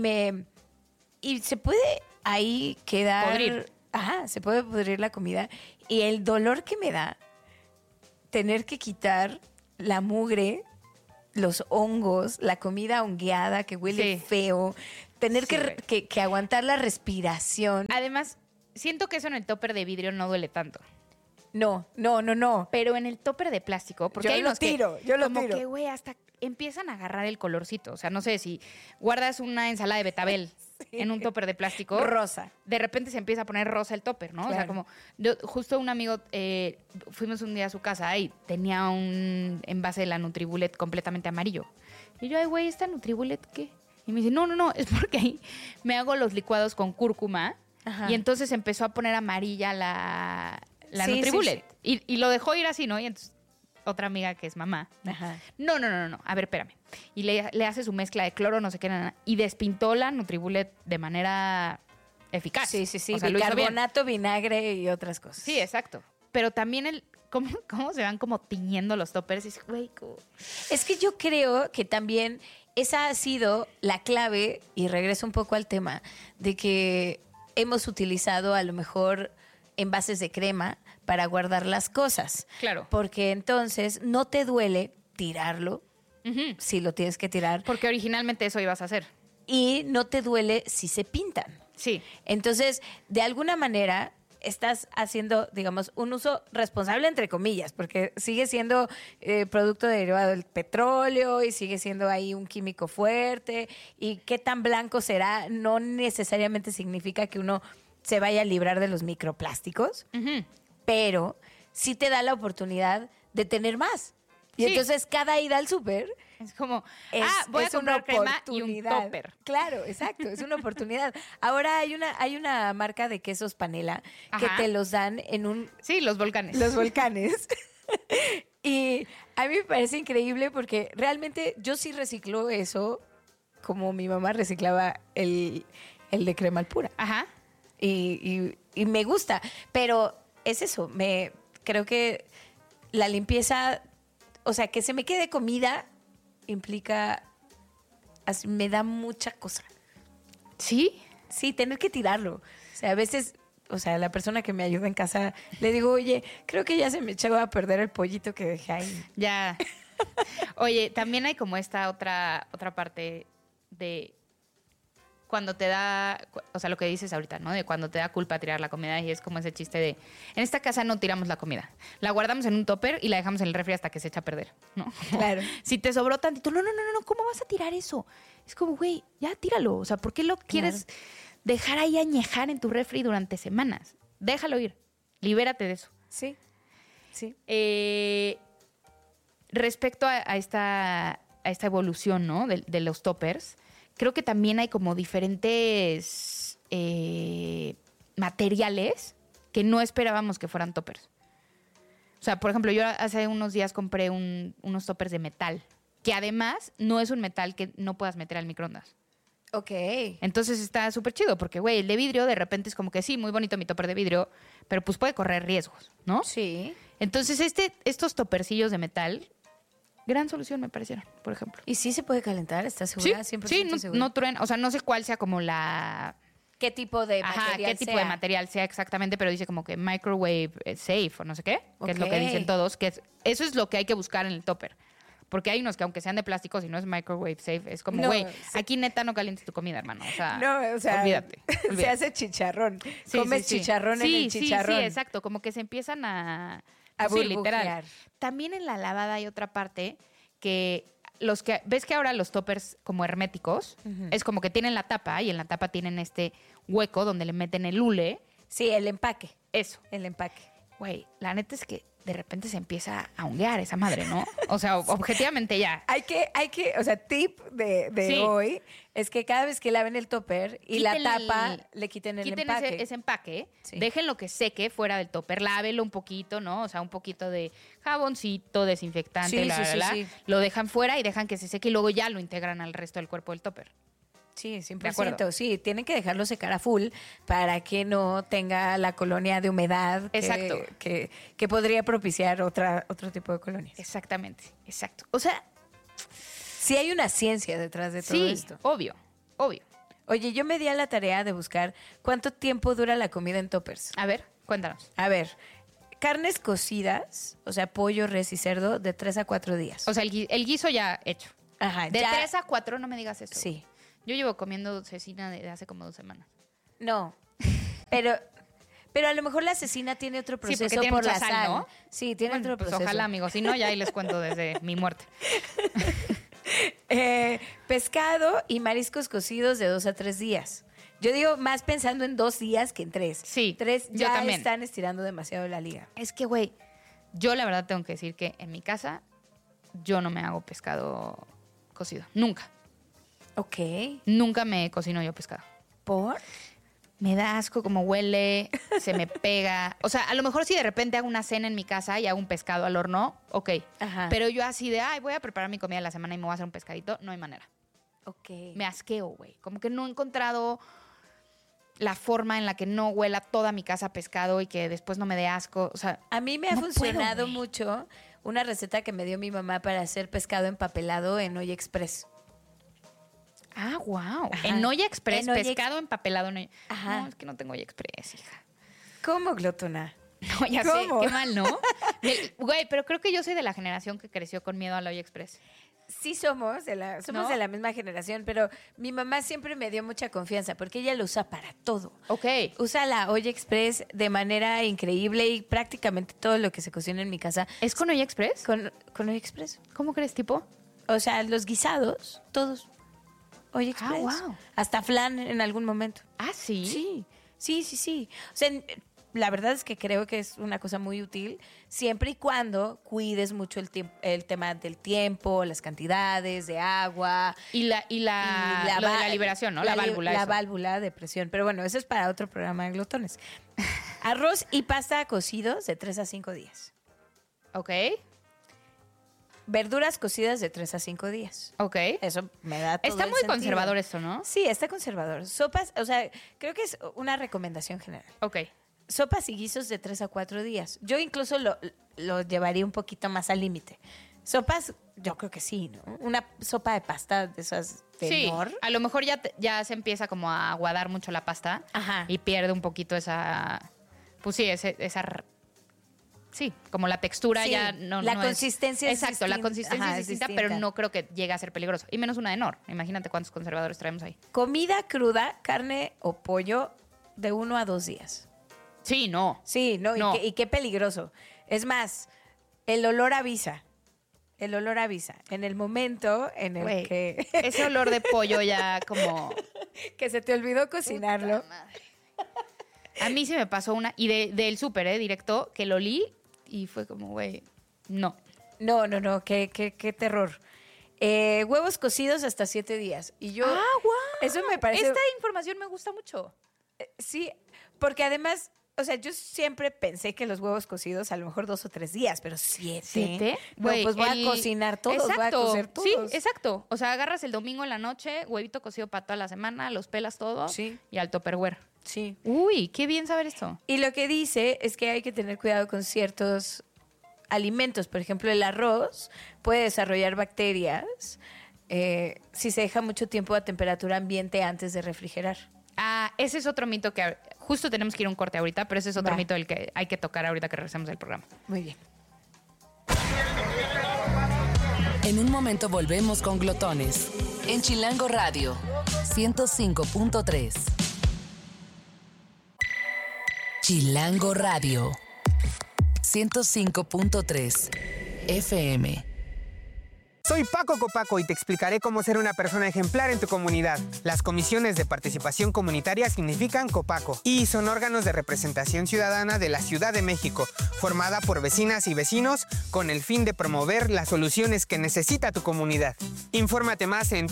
[SPEAKER 7] se puede ahí quedar.
[SPEAKER 6] Podrir.
[SPEAKER 7] Ajá, se puede pudrir la comida. Y el dolor que me da tener que quitar la mugre, los hongos, la comida hongueada que huele
[SPEAKER 6] Sí.
[SPEAKER 7] feo, tener
[SPEAKER 6] Sí,
[SPEAKER 7] que aguantar la respiración.
[SPEAKER 6] Además, siento que eso en el topper de vidrio no duele tanto.
[SPEAKER 7] No.
[SPEAKER 6] Pero en el topper de plástico, porque
[SPEAKER 7] Yo
[SPEAKER 6] hay
[SPEAKER 7] lo
[SPEAKER 6] unos que
[SPEAKER 7] tiro, yo lo
[SPEAKER 6] como
[SPEAKER 7] tiro.
[SPEAKER 6] que, güey, hasta empiezan a agarrar el colorcito. O sea, no sé, si guardas una ensalada de betabel en un topper de plástico,
[SPEAKER 7] Rosa.
[SPEAKER 6] de repente se empieza a poner rosa el topper, ¿no? O sea,
[SPEAKER 7] Claro.
[SPEAKER 6] como justo un amigo, fuimos un día a su casa y tenía un envase de la Nutribullet completamente amarillo. Y yo, ay, güey, ¿esta Nutribullet qué? Y me dice, no, es porque ahí me hago los licuados con cúrcuma.
[SPEAKER 7] Ajá.
[SPEAKER 6] Y entonces empezó a poner amarilla la
[SPEAKER 7] Sí,
[SPEAKER 6] Nutribullet.
[SPEAKER 7] sí,
[SPEAKER 6] Y lo dejó ir así, ¿no? Y entonces otra amiga que es mamá.
[SPEAKER 7] Ajá.
[SPEAKER 6] No. A ver, espérame. Y le hace su mezcla de cloro, no sé qué, nada. Y despintó la Nutribullet de manera eficaz.
[SPEAKER 7] Sí.
[SPEAKER 6] O sea, lo hizo bien.
[SPEAKER 7] Bicarbonato, vinagre y otras cosas.
[SPEAKER 6] Sí, exacto. Pero también cómo se van como tiñendo los toppers. Y dices, güey,
[SPEAKER 7] Es que yo creo que también esa ha sido la clave, y regreso un poco al tema, de que hemos utilizado a lo mejor envases de crema para guardar las cosas.
[SPEAKER 6] Claro.
[SPEAKER 7] Porque entonces no te duele tirarlo
[SPEAKER 6] Ujú.
[SPEAKER 7] si lo tienes que tirar.
[SPEAKER 6] Porque originalmente eso ibas a hacer.
[SPEAKER 7] y no te duele si se pintan.
[SPEAKER 6] Sí.
[SPEAKER 7] Entonces, de alguna manera estás haciendo, digamos, un uso responsable, entre comillas, porque sigue siendo producto derivado del petróleo y sigue siendo ahí un químico fuerte. Y qué tan blanco será no necesariamente significa que uno se vaya a librar de los microplásticos, pero sí te da la oportunidad de tener más. Y
[SPEAKER 6] Sí.
[SPEAKER 7] entonces cada ida al súper
[SPEAKER 6] Es como,
[SPEAKER 7] es
[SPEAKER 6] voy a
[SPEAKER 7] una
[SPEAKER 6] comprar crema y un
[SPEAKER 7] oportunidad.
[SPEAKER 6] topper.
[SPEAKER 7] Claro, exacto, es una oportunidad. Ahora hay una marca de quesos panela que
[SPEAKER 6] Ajá.
[SPEAKER 7] te los dan en
[SPEAKER 6] Sí, los volcanes.
[SPEAKER 7] los volcanes. Y a mí me parece increíble porque realmente yo sí reciclo eso como mi mamá reciclaba el de crema al pura.
[SPEAKER 6] Ajá.
[SPEAKER 7] Y me gusta, pero es eso, creo que la limpieza, o sea, que se me quede comida implica, me da mucha cosa.
[SPEAKER 6] ¿Sí?
[SPEAKER 7] Sí, tener que tirarlo. O sea, a veces, o sea, la persona que me ayuda en casa, le digo, oye, creo que ya se me echó a perder el pollito que dejé ahí.
[SPEAKER 6] Ya. Oye, también hay como esta otra parte de cuando te da, o sea, lo que dices ahorita, ¿no? De cuando te da culpa tirar la comida y es como ese chiste de, en esta casa no tiramos la comida. La guardamos en un topper y la dejamos en el refri hasta que se echa a perder, ¿no?
[SPEAKER 7] Claro.
[SPEAKER 6] Si te sobró tantito, no, ¿cómo vas a tirar eso? Es como, güey, ya tíralo. O sea, ¿por qué lo quieres dejar ahí añejar en tu refri durante semanas? Déjalo ir. Libérate de eso.
[SPEAKER 7] Sí, sí.
[SPEAKER 6] Respecto a esta evolución, ¿no? De los toppers, creo que también hay como diferentes materiales que no esperábamos que fueran toppers. O sea, por ejemplo, yo hace unos días compré unos toppers de metal, que además no es un metal que no puedas meter al microondas.
[SPEAKER 7] Ok.
[SPEAKER 6] Entonces está súper chido porque, güey, el de vidrio de repente es como que sí, muy bonito mi topper de vidrio, pero pues puede correr riesgos, ¿no?
[SPEAKER 7] Sí.
[SPEAKER 6] Entonces estos toppercillos de metal, gran solución me parecieron, por ejemplo.
[SPEAKER 7] ¿Y sí se puede calentar? ¿Estás segura? 100%
[SPEAKER 6] sí,
[SPEAKER 7] segura.
[SPEAKER 6] no truena. O sea, no sé cuál sea como la...
[SPEAKER 7] ¿Qué tipo de
[SPEAKER 6] Ajá,
[SPEAKER 7] material
[SPEAKER 6] qué tipo
[SPEAKER 7] sea?
[SPEAKER 6] de material sea exactamente, pero dice como que microwave safe o no sé qué, que es lo que
[SPEAKER 7] Ok.
[SPEAKER 6] dicen todos, eso es lo que hay que buscar en el topper. Porque hay unos que aunque sean de plástico, si no es microwave safe, es como,
[SPEAKER 7] No,
[SPEAKER 6] güey,
[SPEAKER 7] sí.
[SPEAKER 6] aquí neta no calientes tu comida, hermano. O sea,
[SPEAKER 7] No, o sea,
[SPEAKER 6] olvídate.
[SPEAKER 7] se hace chicharrón.
[SPEAKER 6] Sí,
[SPEAKER 7] Comes
[SPEAKER 6] sí, sí.
[SPEAKER 7] chicharrón en el chicharrón.
[SPEAKER 6] Sí, exacto. Como que se empiezan a
[SPEAKER 7] burbujear.
[SPEAKER 6] literal. También en la lavada hay otra parte que ves que ahora los toppers como herméticos es como que tienen la tapa y en la tapa tienen este hueco donde le meten el hule.
[SPEAKER 7] Sí, el empaque.
[SPEAKER 6] Eso.
[SPEAKER 7] El empaque.
[SPEAKER 6] Güey, la neta es que de repente se empieza a honguear esa madre, ¿no? O sea, objetivamente ya.
[SPEAKER 7] Hay que, o sea, tip de
[SPEAKER 6] Sí.
[SPEAKER 7] hoy es que cada vez que laven el topper y la
[SPEAKER 6] Quiten
[SPEAKER 7] tapa,
[SPEAKER 6] el-
[SPEAKER 7] le quiten el
[SPEAKER 6] Quiten
[SPEAKER 7] empaque.
[SPEAKER 6] ese empaque,
[SPEAKER 7] Sí.
[SPEAKER 6] déjenlo que seque fuera del topper, lávelo un poquito, ¿no? O sea, un poquito de jaboncito, desinfectante,
[SPEAKER 7] Sí,
[SPEAKER 6] la,
[SPEAKER 7] sí,
[SPEAKER 6] la,
[SPEAKER 7] sí,
[SPEAKER 6] la.
[SPEAKER 7] sí.
[SPEAKER 6] Lo dejan fuera y dejan que se seque y luego ya lo integran al resto del cuerpo del topper.
[SPEAKER 7] Sí,
[SPEAKER 6] De acuerdo.
[SPEAKER 7] 100%. Sí, tienen que dejarlo secar a full para que no tenga la colonia de humedad
[SPEAKER 6] Exacto.
[SPEAKER 7] que podría propiciar otro tipo de colonias.
[SPEAKER 6] Exactamente, exacto. O sea,
[SPEAKER 7] Sí hay una ciencia detrás de todo
[SPEAKER 6] sí,
[SPEAKER 7] esto.
[SPEAKER 6] obvio.
[SPEAKER 7] Oye, yo me di a la tarea de buscar cuánto tiempo dura la comida en toppers.
[SPEAKER 6] A ver, cuéntanos.
[SPEAKER 7] A ver, carnes cocidas, o sea, pollo, res y cerdo, de 3 a 4 días.
[SPEAKER 6] O sea, el guiso ya hecho.
[SPEAKER 7] Ajá,
[SPEAKER 6] De
[SPEAKER 7] ya-
[SPEAKER 6] 3 a 4, no me digas eso.
[SPEAKER 7] Sí.
[SPEAKER 6] Yo llevo comiendo cecina de hace como 2 semanas.
[SPEAKER 7] No, pero a lo mejor la asesina tiene otro
[SPEAKER 6] Sí,
[SPEAKER 7] proceso
[SPEAKER 6] porque tiene
[SPEAKER 7] por
[SPEAKER 6] mucha
[SPEAKER 7] la
[SPEAKER 6] sal,
[SPEAKER 7] sal.
[SPEAKER 6] ¿no?
[SPEAKER 7] Sí, tiene
[SPEAKER 6] Bueno,
[SPEAKER 7] otro
[SPEAKER 6] pues
[SPEAKER 7] proceso.
[SPEAKER 6] ojalá, amigos. Si no, ya ahí les cuento desde mi muerte.
[SPEAKER 7] Pescado y mariscos cocidos de 2 a 3 días. Yo digo más pensando en 2 días que en 3.
[SPEAKER 6] Sí,
[SPEAKER 7] 3
[SPEAKER 6] yo
[SPEAKER 7] ya
[SPEAKER 6] también.
[SPEAKER 7] están estirando demasiado la liga.
[SPEAKER 6] Es que, güey, yo la verdad tengo que decir que en mi casa yo no me hago pescado cocido. Nunca.
[SPEAKER 7] Ok.
[SPEAKER 6] Nunca me cocino yo pescado.
[SPEAKER 7] ¿Por?
[SPEAKER 6] Me da asco como huele, se me pega. O sea, a lo mejor si de repente hago una cena en mi casa y hago un pescado al horno, ok.
[SPEAKER 7] Ajá.
[SPEAKER 6] Pero yo así de, ay, voy a preparar mi comida de la semana y me voy a hacer un pescadito, no hay manera.
[SPEAKER 7] Ok.
[SPEAKER 6] Me asqueo, güey. Como que no he encontrado la forma en la que no huela toda mi casa a pescado y que después no me dé asco. O sea,
[SPEAKER 7] A mí me ha
[SPEAKER 6] no puedo,
[SPEAKER 7] funcionado
[SPEAKER 6] güey.
[SPEAKER 7] mucho una receta que me dio mi mamá para hacer pescado empapelado en Olla Express.
[SPEAKER 6] ah, wow.
[SPEAKER 7] Ajá.
[SPEAKER 6] En Olla Express,
[SPEAKER 7] En Olla
[SPEAKER 6] pescado empapelado en Olla.
[SPEAKER 7] Ajá.
[SPEAKER 6] No, es que no tengo Olla Express, hija.
[SPEAKER 7] ¿Cómo, glotona?
[SPEAKER 6] No, ya
[SPEAKER 7] ¿Cómo?
[SPEAKER 6] sé, qué mal, ¿no? Güey, pero creo que yo soy de la generación que creció con miedo a la Olla Express.
[SPEAKER 7] sí somos de la misma generación, pero mi mamá siempre me dio mucha confianza porque ella lo usa para todo.
[SPEAKER 6] Ok.
[SPEAKER 7] Usa la olla express de manera increíble y prácticamente todo lo que se cocina en mi casa
[SPEAKER 6] ¿Es con olla express?
[SPEAKER 7] con olla express.
[SPEAKER 6] ¿Cómo crees, tipo?
[SPEAKER 7] O sea, los guisados, todos. Olla express.
[SPEAKER 6] wow.
[SPEAKER 7] Hasta flan en algún momento.
[SPEAKER 6] Ah, ¿sí?
[SPEAKER 7] Sí. O sea, la verdad es que creo que es una cosa muy útil siempre y cuando cuides mucho el tema del tiempo, las cantidades de agua.
[SPEAKER 6] Y lo de la liberación, ¿no? La válvula.
[SPEAKER 7] La válvula de presión. Pero bueno, eso es para otro programa de glotones. Arroz y pasta cocidos de 3 a 5 días.
[SPEAKER 6] Ok.
[SPEAKER 7] Verduras cocidas de 3 a 5 días.
[SPEAKER 6] Ok.
[SPEAKER 7] Eso me da todo
[SPEAKER 6] Está
[SPEAKER 7] el
[SPEAKER 6] muy
[SPEAKER 7] sentido.
[SPEAKER 6] conservador esto, ¿no?
[SPEAKER 7] Sí, está conservador. Sopas, o sea, creo que es una recomendación general.
[SPEAKER 6] Ok.
[SPEAKER 7] Sopas y guisos de 3 a 4 días. Yo incluso lo llevaría un poquito más al límite. Sopas, yo creo que sí, ¿no? Una sopa de pasta de esas de
[SPEAKER 6] Sí,
[SPEAKER 7] Knorr.
[SPEAKER 6] a lo mejor ya se empieza como a aguadar mucho la pasta.
[SPEAKER 7] Ajá.
[SPEAKER 6] Y pierde un poquito esa... Pues sí, sí, como la textura
[SPEAKER 7] Sí,
[SPEAKER 6] ya no
[SPEAKER 7] la
[SPEAKER 6] es-
[SPEAKER 7] consistencia es
[SPEAKER 6] Exacto, la
[SPEAKER 7] distinta.
[SPEAKER 6] consistencia
[SPEAKER 7] Ajá,
[SPEAKER 6] es
[SPEAKER 7] es
[SPEAKER 6] distinta,
[SPEAKER 7] distinta.
[SPEAKER 6] pero no creo que llegue a ser peligroso. Y menos una de Knorr. Imagínate cuántos conservadores traemos ahí.
[SPEAKER 7] Comida cruda, carne o pollo de 1 a 2 días.
[SPEAKER 6] Sí, no.
[SPEAKER 7] Sí, no,
[SPEAKER 6] No.
[SPEAKER 7] Y qué peligroso. Es más, el olor avisa. El olor avisa. En el momento en el
[SPEAKER 6] Güey,
[SPEAKER 7] que,
[SPEAKER 6] ese olor de pollo ya como...
[SPEAKER 7] que se te olvidó cocinarlo.
[SPEAKER 6] A mí sí me pasó una... Y del súper, directo, que lo olí y fue como, güey, no.
[SPEAKER 7] No, qué terror. Huevos cocidos hasta 7 días. Y yo...
[SPEAKER 6] guau.
[SPEAKER 7] Eso me parece...
[SPEAKER 6] Esta información me gusta mucho.
[SPEAKER 7] Sí, porque además, o sea, yo siempre pensé que los huevos cocidos a lo mejor 2 o 3 días, pero 7.
[SPEAKER 6] ¿7?
[SPEAKER 7] No, pues voy a cocinar todos, voy a cocer todos.
[SPEAKER 6] Sí, exacto. O sea, agarras el domingo en la noche, huevito cocido para toda la semana, los pelas todo
[SPEAKER 7] Sí.
[SPEAKER 6] y al tupperware.
[SPEAKER 7] Sí.
[SPEAKER 6] Uy, qué bien saber esto.
[SPEAKER 7] Y lo que dice es que hay que tener cuidado con ciertos alimentos. Por ejemplo, el arroz puede desarrollar bacterias si se deja mucho tiempo a temperatura ambiente antes de refrigerar.
[SPEAKER 6] Ah, ese es otro mito que justo tenemos que ir a un corte ahorita, pero ese es otro
[SPEAKER 7] Va.
[SPEAKER 6] mito del que hay que tocar ahorita que regresemos del programa.
[SPEAKER 7] Muy bien.
[SPEAKER 1] En un momento volvemos con Glotones. En Chilango Radio, 105.3. Chilango Radio, 105.3 FM.
[SPEAKER 8] Soy Paco Copaco y te explicaré cómo ser una persona ejemplar en tu comunidad. Las comisiones de participación comunitaria significan Copaco y son órganos de representación ciudadana de la Ciudad de México, formada por vecinas y vecinos con el fin de promover las soluciones que necesita tu comunidad. Infórmate más en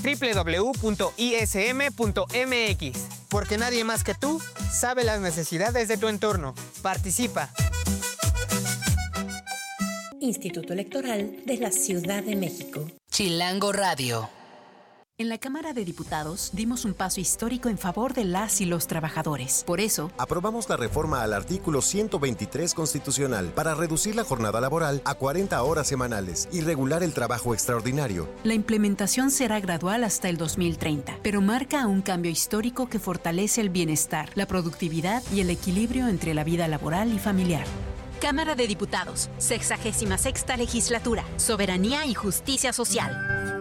[SPEAKER 8] www.ism.mx, porque nadie más que tú sabe las necesidades de tu entorno. Participa.
[SPEAKER 9] Instituto Electoral de la Ciudad de México.
[SPEAKER 1] Chilango Radio.
[SPEAKER 10] En la Cámara de Diputados dimos un paso histórico en favor de las y los trabajadores. Por eso,
[SPEAKER 11] aprobamos la reforma al artículo 123 constitucional para reducir la jornada laboral a 40 horas semanales y regular el trabajo extraordinario.
[SPEAKER 10] la implementación será gradual hasta el 2030, pero marca un cambio histórico que fortalece el bienestar, la productividad y el equilibrio entre la vida laboral y familiar.
[SPEAKER 12] Cámara de Diputados, 66ª Legislatura, Soberanía y Justicia Social.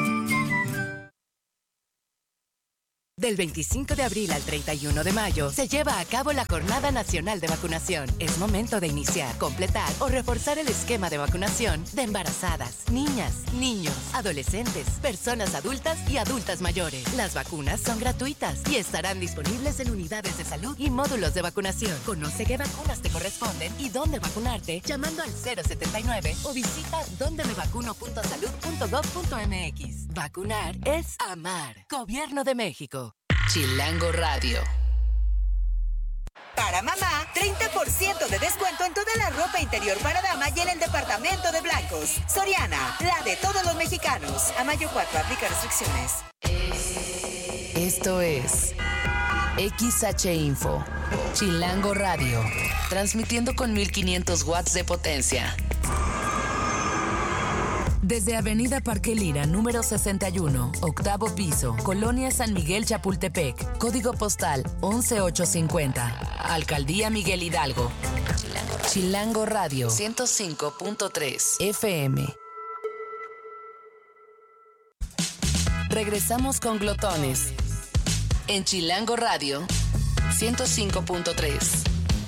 [SPEAKER 1] Del 25 de abril al 31 de mayo se lleva a cabo la Jornada Nacional de Vacunación. Es momento de iniciar, completar o reforzar el esquema de vacunación de embarazadas, niñas, niños, adolescentes, personas adultas y adultas mayores. Las vacunas son gratuitas y estarán disponibles en unidades de salud y módulos de vacunación. Conoce qué vacunas te corresponden y dónde vacunarte llamando al 079 o visita dondemevacuno.salud.gov.mx. Vacunar es amar. Gobierno de México. Chilango Radio.
[SPEAKER 5] Para mamá, 30% de descuento en toda la ropa interior para dama y en el departamento de blancos. Soriana, la de todos los mexicanos. A mayo 4, aplica restricciones.
[SPEAKER 1] Esto es XH Info, Chilango Radio, transmitiendo con 1500 watts de potencia. Desde Avenida Parque Lira, número 61, octavo piso, Colonia San Miguel Chapultepec, código postal 11850, Alcaldía Miguel Hidalgo. Chilango Radio, 105.3 FM. Regresamos con Glotones en Chilango Radio 105.3.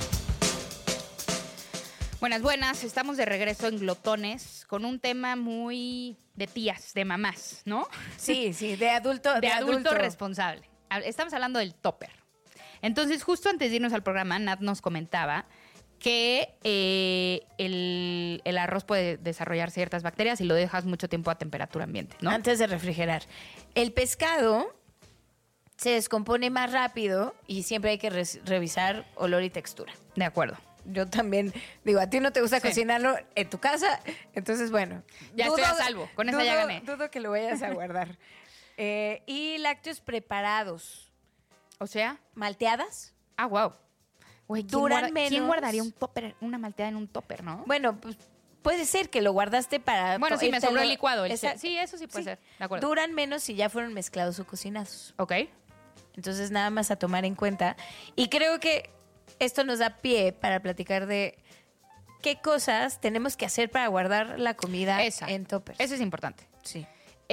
[SPEAKER 6] Buenas, estamos de regreso en Glotones con un tema muy de tías, de mamás, ¿no?
[SPEAKER 7] Sí, de adulto.
[SPEAKER 6] De adulto responsable. Estamos hablando del topper. Entonces, justo antes de irnos al programa, Nat nos comentaba que el arroz puede desarrollar ciertas bacterias si lo dejas mucho tiempo a temperatura ambiente, ¿no?
[SPEAKER 7] Antes de refrigerar. El pescado se descompone más rápido y siempre hay que revisar olor y textura.
[SPEAKER 6] De acuerdo.
[SPEAKER 7] Yo también, digo, a ti no te gusta cocinarlo en tu casa, entonces bueno.
[SPEAKER 6] Ya estoy a salvo, con esa ya gané.
[SPEAKER 7] Dudo que lo vayas a guardar. Y lácteos preparados.
[SPEAKER 6] O sea,
[SPEAKER 7] malteadas.
[SPEAKER 6] Ah, wow. Güey,
[SPEAKER 7] duran menos.
[SPEAKER 6] ¿Quién guardaría una malteada en un topper, no?
[SPEAKER 7] Bueno, pues puede ser que lo guardaste para...
[SPEAKER 6] Bueno, sí, me sobró el licuado. Sí, eso sí puede ser. De acuerdo.
[SPEAKER 7] Duran menos si ya fueron mezclados o cocinados.
[SPEAKER 6] Ok.
[SPEAKER 7] Entonces, nada más a tomar en cuenta. Y creo que esto nos da pie para platicar de qué cosas tenemos que hacer para guardar la comida en toppers.
[SPEAKER 6] Eso es importante.
[SPEAKER 7] Sí.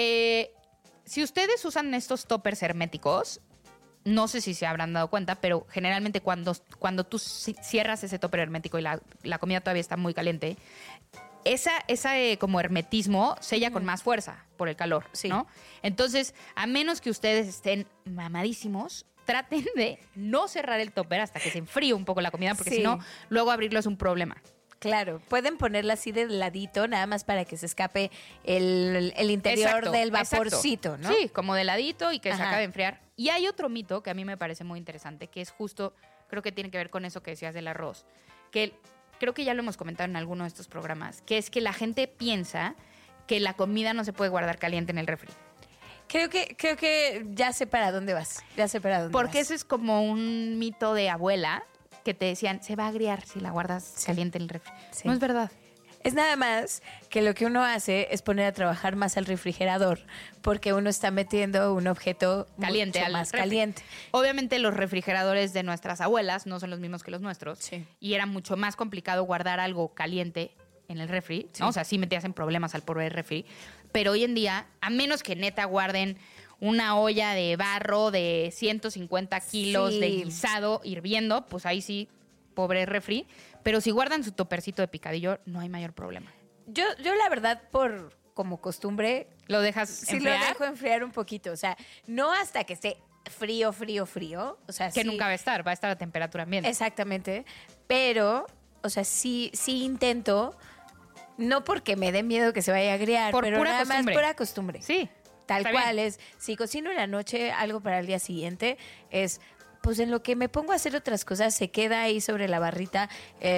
[SPEAKER 6] Si ustedes usan estos toppers herméticos, no sé si se habrán dado cuenta, pero generalmente cuando tú cierras ese topper hermético y la comida todavía está muy caliente, ese como hermetismo sella con más fuerza por el calor, ¿no? Entonces, a menos que ustedes estén mamadísimos, traten de no cerrar el topper hasta que se enfríe un poco la comida, porque si no, luego abrirlo es un problema.
[SPEAKER 7] Claro, pueden ponerla así de ladito, nada más para que se escape el interior del vaporcito, ¿no?
[SPEAKER 6] Sí, como de ladito y que se acabe de enfriar. Y hay otro mito que a mí me parece muy interesante, que es justo, creo que tiene que ver con eso que decías del arroz, que creo que ya lo hemos comentado en alguno de estos programas, que es que la gente piensa que la comida no se puede guardar caliente en el refri.
[SPEAKER 7] Creo que ya sé para dónde vas.
[SPEAKER 6] Porque eso es como un mito de abuela que te decían, se va a agriar si la guardas caliente en el refri. Sí. No es verdad.
[SPEAKER 7] Es nada más que lo que uno hace es poner a trabajar más al refrigerador porque uno está metiendo un objeto
[SPEAKER 6] caliente
[SPEAKER 7] mucho más caliente.
[SPEAKER 6] Obviamente los refrigeradores de nuestras abuelas no son los mismos que los nuestros y era mucho más complicado guardar algo caliente en el refri, ¿no? O sea, sí metías en problemas al pobre refri. Pero hoy en día, a menos que neta guarden una olla de barro de 150 kilos de guisado hirviendo, pues ahí sí, pobre refri. Pero si guardan su topercito de picadillo, no hay mayor problema.
[SPEAKER 7] Yo la verdad, por como costumbre...
[SPEAKER 6] ¿Lo dejas enfriar?
[SPEAKER 7] Sí, lo dejo enfriar un poquito. O sea, no hasta que esté frío. O sea,
[SPEAKER 6] que nunca va a estar a temperatura ambiente.
[SPEAKER 7] Exactamente. Pero, o sea, sí intento... No porque me dé miedo que se vaya a agriar, pero nada más pura costumbre.
[SPEAKER 6] Sí.
[SPEAKER 7] Tal cual es. Si cocino en la noche algo para el día siguiente, es pues en lo que me pongo a hacer otras cosas, se queda ahí sobre la barrita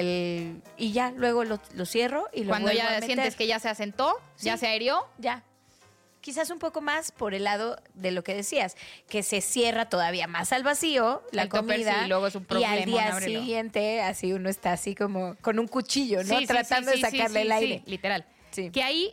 [SPEAKER 7] y ya luego lo cierro y lo
[SPEAKER 6] cuando
[SPEAKER 7] vuelvo
[SPEAKER 6] ya
[SPEAKER 7] a meter.
[SPEAKER 6] Sientes que ya se asentó, ya se aerió.
[SPEAKER 7] Ya. Quizás un poco más por el lado de lo que decías, que se cierra todavía más al vacío la comida
[SPEAKER 6] y luego es un problema.
[SPEAKER 7] Y al día siguiente, así uno está así como con un cuchillo, ¿no? Tratando de sacarle el aire.
[SPEAKER 6] Sí, literal. Sí. Que ahí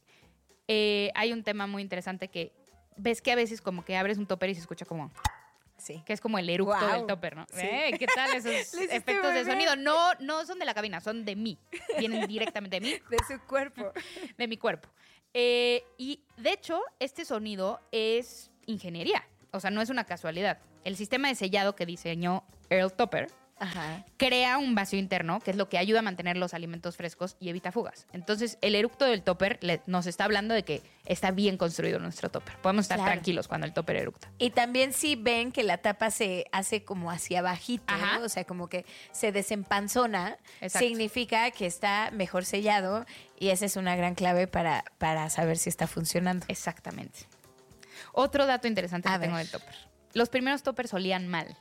[SPEAKER 6] hay un tema muy interesante que ves que a veces como que abres un topper y se escucha como... Sí. Que es como el eructo del topper, ¿no? Sí. ¿Qué tal esos efectos de sonido? No son de la cabina, son de mí. Vienen directamente de mí.
[SPEAKER 7] De su cuerpo.
[SPEAKER 6] De mi cuerpo. Y de hecho, este sonido es ingeniería. O sea, no es una casualidad. El sistema de sellado que diseñó Earl Topper crea un vacío interno, que es lo que ayuda a mantener los alimentos frescos y evita fugas. Entonces, el eructo del topper nos está hablando de que está bien construido nuestro topper. Podemos estar tranquilos cuando el topper eructa.
[SPEAKER 7] Y también si ven que la tapa se hace como hacia abajito, ¿no? O sea, como que se desempanzona, significa que está mejor sellado y esa es una gran clave para saber si está funcionando.
[SPEAKER 6] Exactamente. Otro dato interesante que tengo del topper. Los primeros toppers olían mal.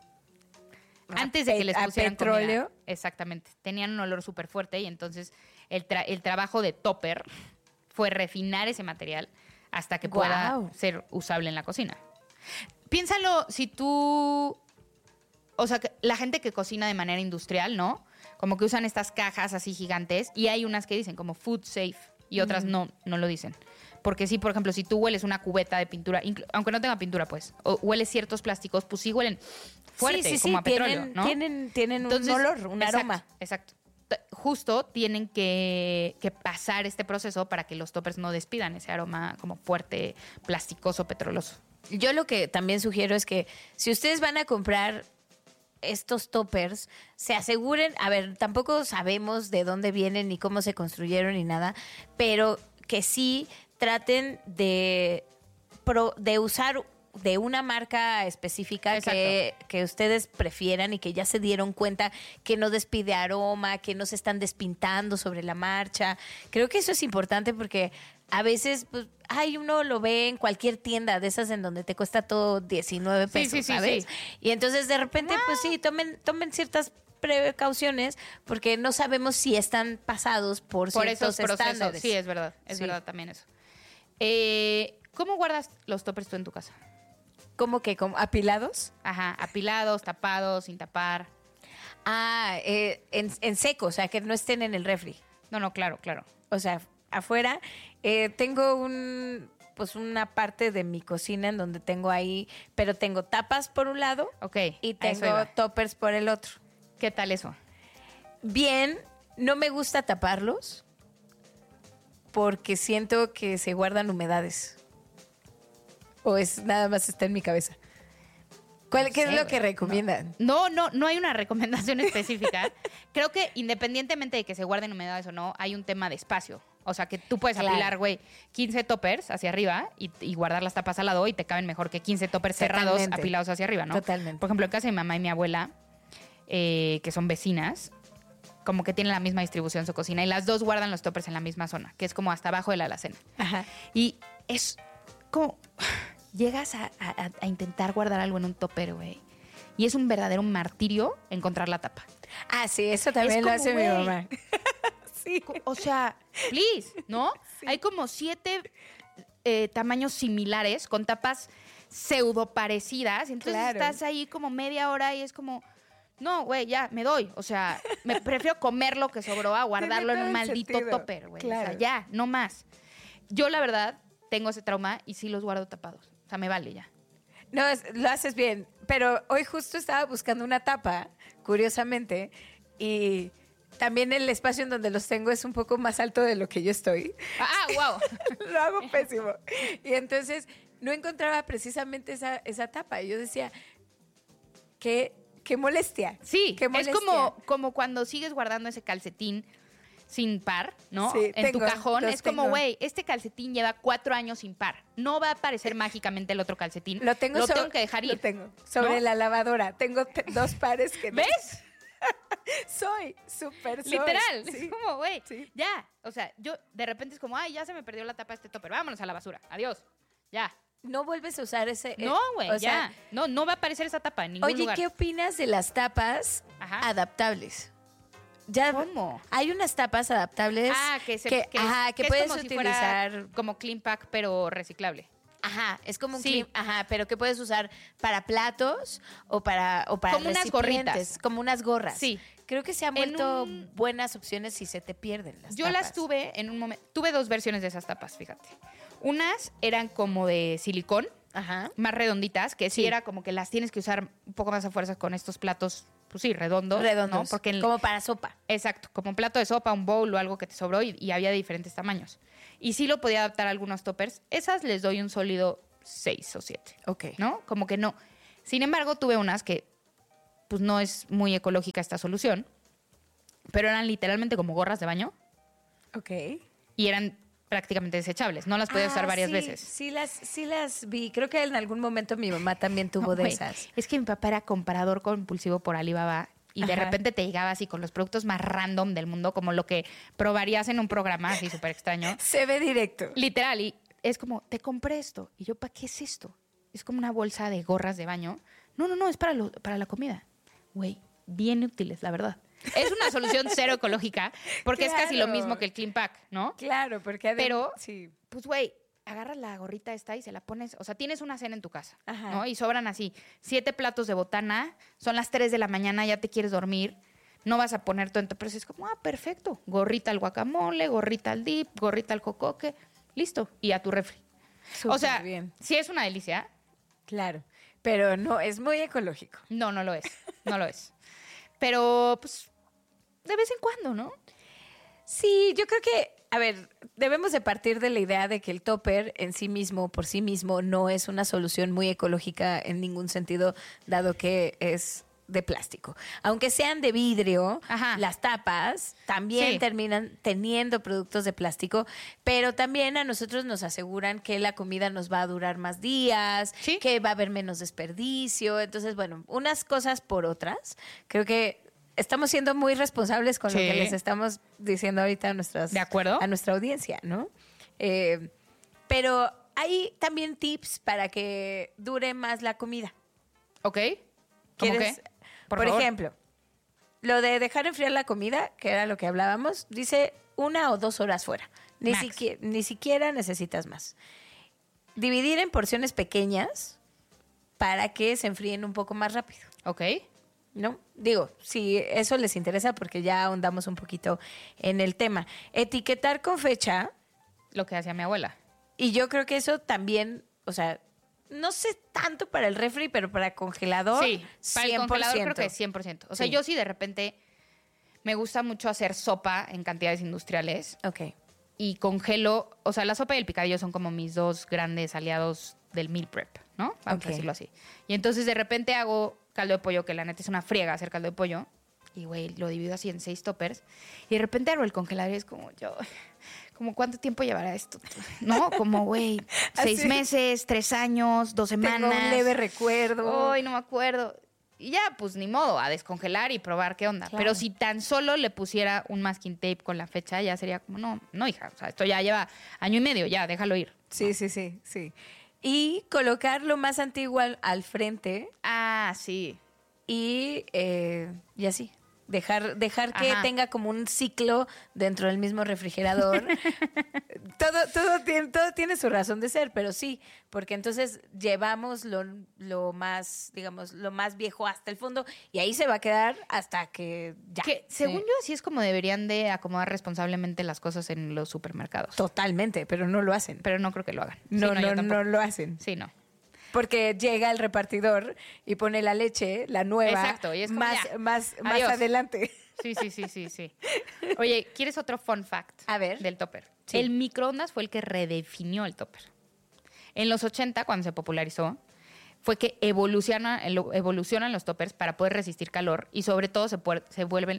[SPEAKER 6] Antes de que les pusieran
[SPEAKER 7] petróleo.
[SPEAKER 6] Comida, exactamente. Tenían un olor súper fuerte y entonces el trabajo de topper fue refinar ese material hasta que pueda ser usable en la cocina. Piénsalo si tú... O sea, la gente que cocina de manera industrial, ¿no? Como que usan estas cajas así gigantes y hay unas que dicen como food safe y otras no lo dicen. Porque sí, por ejemplo, si tú hueles una cubeta de pintura, aunque no tenga pintura, pues, o hueles ciertos plásticos, pues sí huelen fuerte, como a petróleo, ¿no?
[SPEAKER 7] Tienen entonces, un olor, un aroma.
[SPEAKER 6] Exacto. justo tienen que pasar este proceso para que los toppers no despidan ese aroma como fuerte, plasticoso, petroloso.
[SPEAKER 7] Yo lo que también sugiero es que si ustedes van a comprar estos toppers, se aseguren, a ver, tampoco sabemos de dónde vienen ni cómo se construyeron ni nada, pero que sí traten de usar de una marca específica que ustedes prefieran y que ya se dieron cuenta que no despide aroma, que no se están despintando sobre la marcha. Creo que eso es importante porque a veces, pues, uno lo ve en cualquier tienda de esas en donde te cuesta todo 19 pesos, ¿sabes? Y entonces de repente, pues sí, tomen ciertas precauciones porque no sabemos si están pasados por ciertos
[SPEAKER 6] esos procesos.
[SPEAKER 7] estándares.
[SPEAKER 6] Sí, es verdad también eso. ¿Cómo guardas los toppers tú en tu casa?
[SPEAKER 7] ¿Cómo que? ¿Como apilados?
[SPEAKER 6] Ajá, apilados, tapados, sin tapar.
[SPEAKER 7] En seco, o sea, que no estén en el refri.
[SPEAKER 6] No, claro.
[SPEAKER 7] O sea, afuera. Tengo una parte de mi cocina en donde tengo ahí, pero tengo tapas por un lado y tengo toppers por el otro.
[SPEAKER 6] ¿Qué tal eso?
[SPEAKER 7] Bien, no me gusta taparlos porque siento que se guardan humedades. ¿O es nada más está en mi cabeza? ¿Qué es lo que recomiendan?
[SPEAKER 6] No hay una recomendación específica. Creo que independientemente de que se guarden humedades o no, hay un tema de espacio. O sea, que tú puedes apilar, 15 toppers hacia arriba y guardar las tapas al lado y te caben mejor que 15 toppers cerrados apilados hacia arriba, ¿no?
[SPEAKER 7] Totalmente.
[SPEAKER 6] Por ejemplo, en casa de mi mamá y mi abuela, que son vecinas, como que tienen la misma distribución en su cocina y las dos guardan los toppers en la misma zona, que es como hasta abajo de la alacena.
[SPEAKER 7] Ajá.
[SPEAKER 6] Y es como... Llegas a intentar guardar algo en un topper, güey. Y es un verdadero martirio encontrar la tapa.
[SPEAKER 7] Sí, eso también lo hace mi mamá.
[SPEAKER 6] Sí. O sea, please, ¿no? Sí. Hay como 7 tamaños similares con tapas pseudo parecidas. Entonces estás ahí como media hora y es como... No, güey, ya, me doy. O sea, me prefiero comer lo que sobró a guardarlo en un maldito topper, güey. Claro. O sea, ya, no más. Yo, la verdad, tengo ese trauma y sí los guardo tapados. O sea, me vale ya.
[SPEAKER 7] No, lo haces bien. Pero hoy justo estaba buscando una tapa, curiosamente, y también el espacio en donde los tengo es un poco más alto de lo que yo estoy.
[SPEAKER 6] Wow.
[SPEAKER 7] Lo hago pésimo. Y entonces no encontraba precisamente esa tapa. Y yo decía, qué molestia.
[SPEAKER 6] Sí,
[SPEAKER 7] qué molestia.
[SPEAKER 6] Es como cuando sigues guardando ese calcetín sin par, ¿no? Sí, en tu cajón. Es como, güey, este calcetín lleva 4 años sin par. No va a aparecer mágicamente el otro calcetín. Lo tengo que dejar ir.
[SPEAKER 7] Lo tengo sobre la lavadora. Tengo 2 pares que...
[SPEAKER 6] ¿Ves?
[SPEAKER 7] Soy súper
[SPEAKER 6] literal.
[SPEAKER 7] Sí.
[SPEAKER 6] Es como, güey, ya. O sea, yo de repente es como, ya se me perdió la tapa de este topper. Vámonos a la basura. Adiós. Ya.
[SPEAKER 7] No vuelves a usar ese...
[SPEAKER 6] No, güey, ya. Sea, no va a aparecer esa tapa en ningún lugar.
[SPEAKER 7] Oye, ¿qué opinas de las tapas adaptables?
[SPEAKER 6] ¿Cómo?
[SPEAKER 7] Hay unas tapas adaptables que puedes utilizar
[SPEAKER 6] como Clean Pack, pero reciclable.
[SPEAKER 7] Ajá, es como un clean, pero que puedes usar para platos o para
[SPEAKER 6] como unas gorritas,
[SPEAKER 7] como unas gorras.
[SPEAKER 6] Sí.
[SPEAKER 7] Creo que se han vuelto buenas opciones si se te pierden las
[SPEAKER 6] Yo
[SPEAKER 7] tapas.
[SPEAKER 6] las tuve en un momento. Tuve 2 versiones de esas tapas, fíjate. Unas eran como de silicón, más redonditas, que sí era como que las tienes que usar un poco más a fuerza con estos platos, pues sí, redondos. ¿no?
[SPEAKER 7] Porque como para sopa.
[SPEAKER 6] Exacto, como un plato de sopa, un bowl o algo que te sobró y había de diferentes tamaños. Y sí lo podía adaptar a algunos toppers. Esas les doy un sólido 6 o 7.
[SPEAKER 7] Ok.
[SPEAKER 6] ¿No? Como que no. Sin embargo, tuve unas que pues no es muy ecológica esta solución, pero eran literalmente como gorras de baño.
[SPEAKER 7] Ok.
[SPEAKER 6] Y eran prácticamente desechables. No las podía usar varias veces.
[SPEAKER 7] Sí las vi. Creo que en algún momento mi mamá también tuvo de esas.
[SPEAKER 6] Es que mi papá era comprador compulsivo por Alibaba y de repente te llegaba así con los productos más random del mundo, como lo que probarías en un programa así súper extraño.
[SPEAKER 7] Se ve directo.
[SPEAKER 6] Literal. Y es como, te compré esto. Y yo, ¿para qué es esto? Es como una bolsa de gorras de baño. No, es para la comida. Güey, bien útiles, la verdad. Es una solución cero ecológica porque es casi lo mismo que el Clean Pack, ¿no?
[SPEAKER 7] Claro, porque...
[SPEAKER 6] Pero, pues, güey, agarras la gorrita esta y se la pones... O sea, tienes una cena en tu casa, ¿no? Y sobran así 7 platos de botana, son las 3 de la mañana, ya te quieres dormir, no vas a poner todo, pero es como, perfecto. Gorrita al guacamole, gorrita al dip, gorrita al jocoque, listo. Y a tu refri.
[SPEAKER 7] Súper
[SPEAKER 6] o sea,
[SPEAKER 7] bien.
[SPEAKER 6] Sí es una delicia.
[SPEAKER 7] Claro, pero no, es muy ecológico.
[SPEAKER 6] No lo es. No lo es. Pero, pues... de vez en cuando, ¿no?
[SPEAKER 7] Sí, yo creo que, a ver, debemos de partir de la idea de que el topper en sí mismo, por sí mismo, no es una solución muy ecológica en ningún sentido, dado que es de plástico. Aunque sean de vidrio, las tapas también terminan teniendo productos de plástico, pero también a nosotros nos aseguran que la comida nos va a durar más días, que va a haber menos desperdicio. Entonces, bueno, unas cosas por otras. Creo que estamos siendo muy responsables con lo que les estamos diciendo ahorita a nuestra audiencia, ¿no? Pero hay también tips para que dure más la comida.
[SPEAKER 6] Ok. ¿Cómo qué?
[SPEAKER 7] Por ejemplo, lo de dejar enfriar la comida, que era lo que hablábamos, dice 1 o 2 horas fuera. Ni siquiera necesitas más. Dividir en porciones pequeñas para que se enfríen un poco más rápido.
[SPEAKER 6] Ok.
[SPEAKER 7] ¿No? Digo, si eso les interesa, porque ya ahondamos un poquito en el tema. Etiquetar con fecha.
[SPEAKER 6] Lo que hacía mi abuela.
[SPEAKER 7] Y yo creo que eso también, o sea, no sé tanto para el refri, pero para congelador,
[SPEAKER 6] sí, para 100%. El congelador creo que es 100%. O sea, yo sí de repente me gusta mucho hacer sopa en cantidades industriales.
[SPEAKER 7] Ok.
[SPEAKER 6] Y congelo, o sea, la sopa y el picadillo son como mis 2 grandes aliados del meal prep, ¿no? Vamos a decirlo así. Y entonces de repente hago caldo de pollo, que la neta es una friega hacer caldo de pollo. Y, güey, lo divido así en 6 toppers. Y de repente abro el congelador y es como como ¿cuánto tiempo llevará esto? ¿No? Como, güey, 6 meses, 3 años, 2 semanas.
[SPEAKER 7] Tengo un leve recuerdo.
[SPEAKER 6] Ay, no me acuerdo. Y ya, pues ni modo, a descongelar y probar qué onda. Claro. Pero si tan solo le pusiera un masking tape con la fecha, ya sería como, no, hija, o sea, esto ya lleva 1.5 años, ya, déjalo ir.
[SPEAKER 7] Sí. Y colocar lo más antiguo al frente.
[SPEAKER 6] Ah, sí.
[SPEAKER 7] Y así. Dejar que tenga como un ciclo dentro del mismo refrigerador. todo tiene su razón de ser, pero sí, porque entonces llevamos lo más, digamos, lo más viejo hasta el fondo y ahí se va a quedar hasta que ya.
[SPEAKER 6] Que según yo así es como deberían de acomodar responsablemente las cosas en los supermercados.
[SPEAKER 7] Totalmente, pero no lo hacen.
[SPEAKER 6] Pero no creo que lo hagan.
[SPEAKER 7] No lo hacen.
[SPEAKER 6] Sí, no.
[SPEAKER 7] Porque llega el repartidor y pone la leche, la nueva,
[SPEAKER 6] exacto, y es como
[SPEAKER 7] más adelante.
[SPEAKER 6] Sí. Oye, ¿quieres otro fun fact?
[SPEAKER 7] A ver.
[SPEAKER 6] Del topper?
[SPEAKER 7] Sí.
[SPEAKER 6] El microondas fue el que redefinió el topper. En los 80, cuando se popularizó, fue que evolucionan los toppers para poder resistir calor y sobre todo se vuelven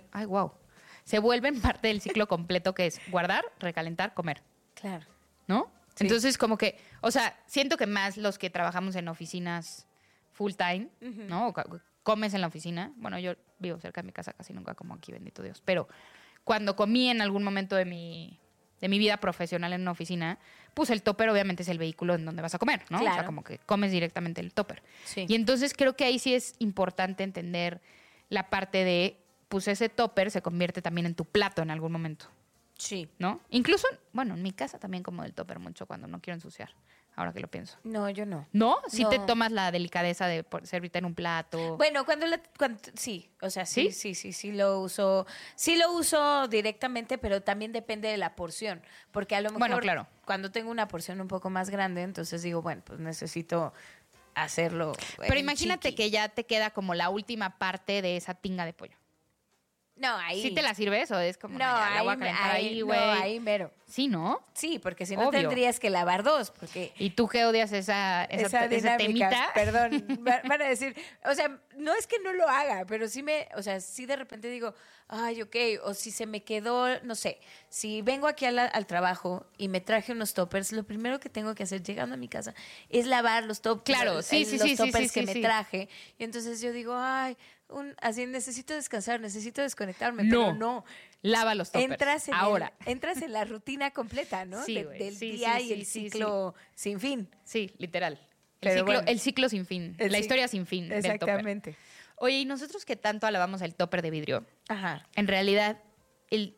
[SPEAKER 6] parte del ciclo completo que es guardar, recalentar, comer.
[SPEAKER 7] Claro.
[SPEAKER 6] ¿No?
[SPEAKER 7] Sí.
[SPEAKER 6] Entonces, como que, o sea, siento que más los que trabajamos en oficinas full time, ¿no? O comes en la oficina. Bueno, yo vivo cerca de mi casa, casi nunca como aquí, bendito Dios. Pero cuando comí en algún momento de mi vida profesional en una oficina, pues el topper obviamente es el vehículo en donde vas a comer, ¿no?
[SPEAKER 7] Claro.
[SPEAKER 6] O sea, como que comes directamente el topper.
[SPEAKER 7] Sí.
[SPEAKER 6] Y entonces creo que ahí sí es importante entender la parte de, pues ese topper se convierte también en tu plato en algún momento.
[SPEAKER 7] Sí.
[SPEAKER 6] ¿No? Incluso, en mi casa también como del topper mucho cuando no quiero ensuciar, ahora que lo pienso.
[SPEAKER 7] No, yo no.
[SPEAKER 6] ¿No? Sí
[SPEAKER 7] No.
[SPEAKER 6] te tomas la delicadeza de servirte en un plato.
[SPEAKER 7] Bueno, cuando sí, o sea, sí lo uso. Sí lo uso directamente, pero también depende de la porción. Porque a lo mejor
[SPEAKER 6] claro.
[SPEAKER 7] Cuando tengo una porción un poco más grande, entonces digo, bueno, pues necesito hacerlo.
[SPEAKER 6] Pero imagínate que ya te queda como la última parte de esa tinga de pollo.
[SPEAKER 7] No, ahí.
[SPEAKER 6] ¿Sí te la sirves o es como,
[SPEAKER 7] no,
[SPEAKER 6] la voy a calentar ahí, güey?
[SPEAKER 7] No, ahí mero.
[SPEAKER 6] ¿Sí, no?
[SPEAKER 7] Sí, porque si no
[SPEAKER 6] Obvio.
[SPEAKER 7] tendrías que lavar 2. Porque
[SPEAKER 6] ¿Y tú qué odias esa
[SPEAKER 7] dinámica?
[SPEAKER 6] temita?
[SPEAKER 7] Perdón, van a decir, o sea, no es que no lo haga, pero sí sí de repente digo, ay, ok, o si se me quedó, no sé, si vengo aquí al trabajo y me traje unos toppers, lo primero que tengo que hacer llegando a mi casa es lavar los toppers.
[SPEAKER 6] Claro,
[SPEAKER 7] los toppers que me traje. Y entonces yo digo, ay, así necesito descansar, necesito desconectarme, pero no.
[SPEAKER 6] Lava los toppers.
[SPEAKER 7] Entras en la rutina completa, ¿no?
[SPEAKER 6] Sí,
[SPEAKER 7] del día y el ciclo sin fin.
[SPEAKER 6] Sí, literal.
[SPEAKER 7] Pero
[SPEAKER 6] El ciclo sin fin. La historia sin fin del topper.
[SPEAKER 7] Exactamente.
[SPEAKER 6] Oye, y nosotros que tanto alabamos el topper de vidrio,
[SPEAKER 7] Ajá.
[SPEAKER 6] en realidad, el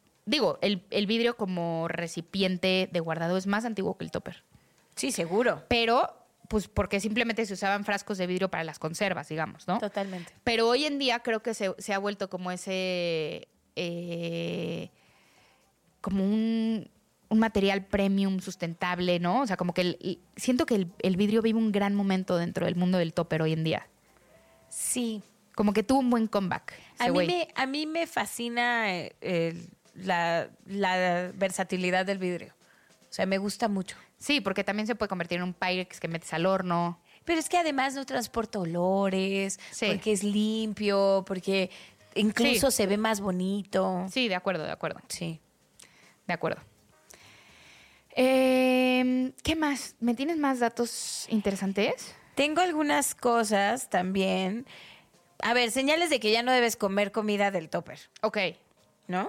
[SPEAKER 6] vidrio como recipiente de guardado es más antiguo que el topper.
[SPEAKER 7] Sí, seguro.
[SPEAKER 6] Pero, pues, porque simplemente se usaban frascos de vidrio para las conservas, digamos, ¿no?
[SPEAKER 7] Totalmente.
[SPEAKER 6] Pero hoy en día creo que se ha vuelto como ese... como un material premium sustentable, ¿no? O sea, como que siento que el vidrio vive un gran momento dentro del mundo del topper hoy en día.
[SPEAKER 7] Sí,
[SPEAKER 6] Como que tuvo un buen comeback.
[SPEAKER 7] A mí me fascina la versatilidad del vidrio. O sea, me gusta mucho.
[SPEAKER 6] Sí, porque también se puede convertir en un Pyrex que metes al horno.
[SPEAKER 7] Pero es que además no transporta olores, porque es limpio, porque incluso se ve más bonito.
[SPEAKER 6] Sí, de acuerdo.
[SPEAKER 7] Sí.
[SPEAKER 6] De acuerdo. ¿Qué más? ¿Me tienes más datos interesantes?
[SPEAKER 7] Tengo algunas cosas también. A ver, señales de que ya no debes comer comida del topper.
[SPEAKER 6] Ok.
[SPEAKER 7] ¿No?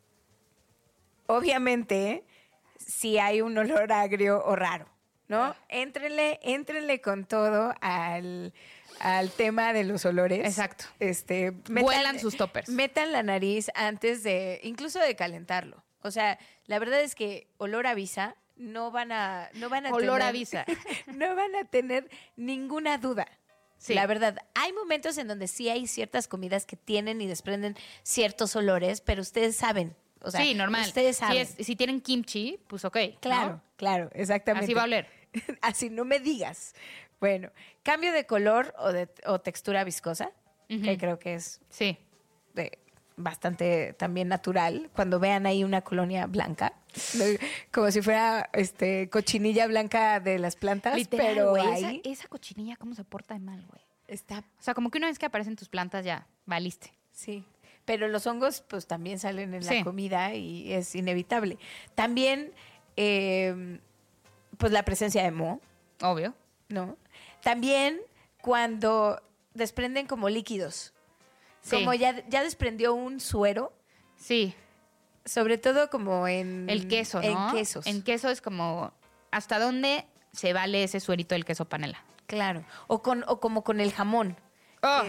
[SPEAKER 7] Obviamente, si hay un olor agrio o raro, ¿no? Éntrenle con todo al tema de los olores.
[SPEAKER 6] Exacto.
[SPEAKER 7] Huelan
[SPEAKER 6] sus toppers.
[SPEAKER 7] Metan la nariz antes incluso de calentarlo. O sea, la verdad es que olor avisa, no van a
[SPEAKER 6] olor avisa.
[SPEAKER 7] No van a tener ninguna duda. Sí. La verdad, hay momentos en donde sí hay ciertas comidas que tienen y desprenden ciertos olores, pero ustedes saben. O sea,
[SPEAKER 6] sí, normal.
[SPEAKER 7] Ustedes saben.
[SPEAKER 6] Si tienen kimchi, pues ok.
[SPEAKER 7] Claro, claro, exactamente.
[SPEAKER 6] Así va a oler.
[SPEAKER 7] Así no me digas. Bueno, cambio de color o textura viscosa, que creo que es bastante también natural. Cuando vean ahí una colonia blanca, como si fuera cochinilla blanca de las plantas,
[SPEAKER 6] literal,
[SPEAKER 7] pero
[SPEAKER 6] güey,
[SPEAKER 7] ahí
[SPEAKER 6] esa cochinilla, ¿cómo se porta de mal, güey?
[SPEAKER 7] Está.
[SPEAKER 6] O sea, como que una vez que aparecen tus plantas ya valiste.
[SPEAKER 7] Sí. Pero los hongos, pues, también salen en la comida y es inevitable. También, pues, la presencia de moho.
[SPEAKER 6] Obvio.
[SPEAKER 7] ¿No? También cuando desprenden como líquidos. Sí. Como ya desprendió un suero.
[SPEAKER 6] Sí.
[SPEAKER 7] Sobre todo como en...
[SPEAKER 6] El queso, ¿no?
[SPEAKER 7] En quesos.
[SPEAKER 6] En queso es como... ¿Hasta dónde se vale ese suerito del queso panela?
[SPEAKER 7] Claro. O como con el jamón.
[SPEAKER 6] Oh.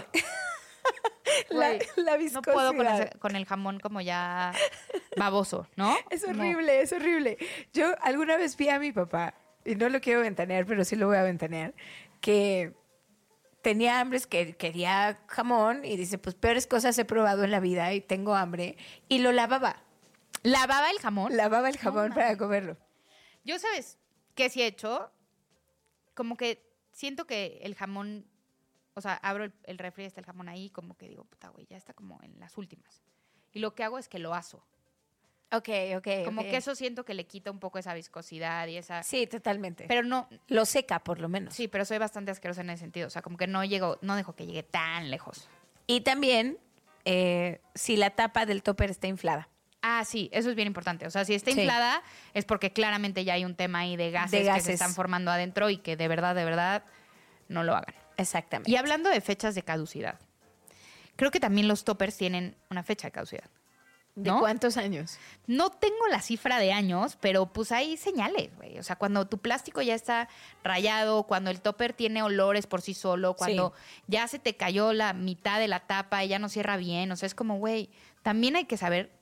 [SPEAKER 7] La viscosidad.
[SPEAKER 6] No puedo con el jamón como ya baboso, ¿no?
[SPEAKER 7] Es horrible, es horrible. Yo alguna vez vi a mi papá, y no lo quiero ventanear, pero sí lo voy a ventanear, que tenía hambre, que quería jamón, y dice, pues peores cosas he probado en la vida y tengo hambre, y lo lavaba.
[SPEAKER 6] ¿Lavaba el jamón?
[SPEAKER 7] Lavaba el jamón para comerlo.
[SPEAKER 6] Yo, ¿sabes qué sí he hecho? Como que siento que el jamón... O sea, abro el refri, está el jamón ahí, como que digo, puta, güey, ya está como en las últimas. Y lo que hago es que lo aso.
[SPEAKER 7] Ok.
[SPEAKER 6] Como que eso siento que le quita un poco esa viscosidad y esa...
[SPEAKER 7] Sí, totalmente.
[SPEAKER 6] Pero no...
[SPEAKER 7] Lo seca, por lo menos.
[SPEAKER 6] Sí, pero soy bastante asquerosa en ese sentido. O sea, como que no dejo que llegue tan lejos.
[SPEAKER 7] Y también, si la tapa del topper está inflada.
[SPEAKER 6] Ah, sí, eso es bien importante. O sea, si está inflada es porque claramente ya hay un tema ahí de gases que se están formando adentro y que de verdad, no lo hagan.
[SPEAKER 7] Exactamente.
[SPEAKER 6] Y hablando de fechas de caducidad, creo que también los toppers tienen una fecha de caducidad. ¿No?
[SPEAKER 7] ¿De cuántos años?
[SPEAKER 6] No tengo la cifra de años, pero pues hay señales, güey. O sea, cuando tu plástico ya está rayado, cuando el topper tiene olores por sí solo, cuando ya se te cayó la mitad de la tapa y ya no cierra bien. O sea, es como, güey, también hay que saber...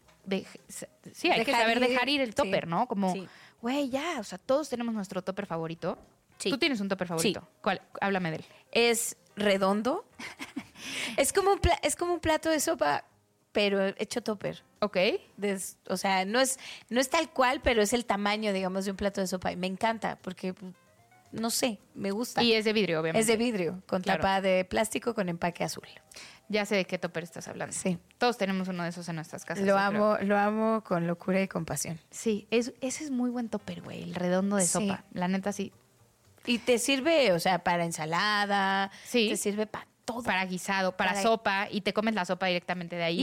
[SPEAKER 6] dejar ir el topper, ¿no? Como, güey, ya, o sea, todos tenemos nuestro topper favorito. Sí. ¿Tú tienes un topper favorito? Sí. ¿Cuál? Háblame de él.
[SPEAKER 7] Es redondo. es como un plato de sopa, pero hecho topper.
[SPEAKER 6] Ok.
[SPEAKER 7] O sea, no es tal cual, pero es el tamaño, digamos, de un plato de sopa. Y me encanta porque, no sé, me gusta.
[SPEAKER 6] Y es de vidrio, obviamente.
[SPEAKER 7] Es de vidrio, con tapa de plástico con empaque azul.
[SPEAKER 6] Ya sé de qué topper estás hablando.
[SPEAKER 7] Sí.
[SPEAKER 6] Todos tenemos uno de esos en nuestras casas.
[SPEAKER 7] Lo amo con locura y compasión.
[SPEAKER 6] Sí, ese es muy buen topper, güey, el redondo de sopa. La neta, sí.
[SPEAKER 7] Y te sirve, o sea, para ensalada.
[SPEAKER 6] Sí.
[SPEAKER 7] Te sirve para todo.
[SPEAKER 6] Para guisado, para sopa. Y te comes la sopa directamente de ahí.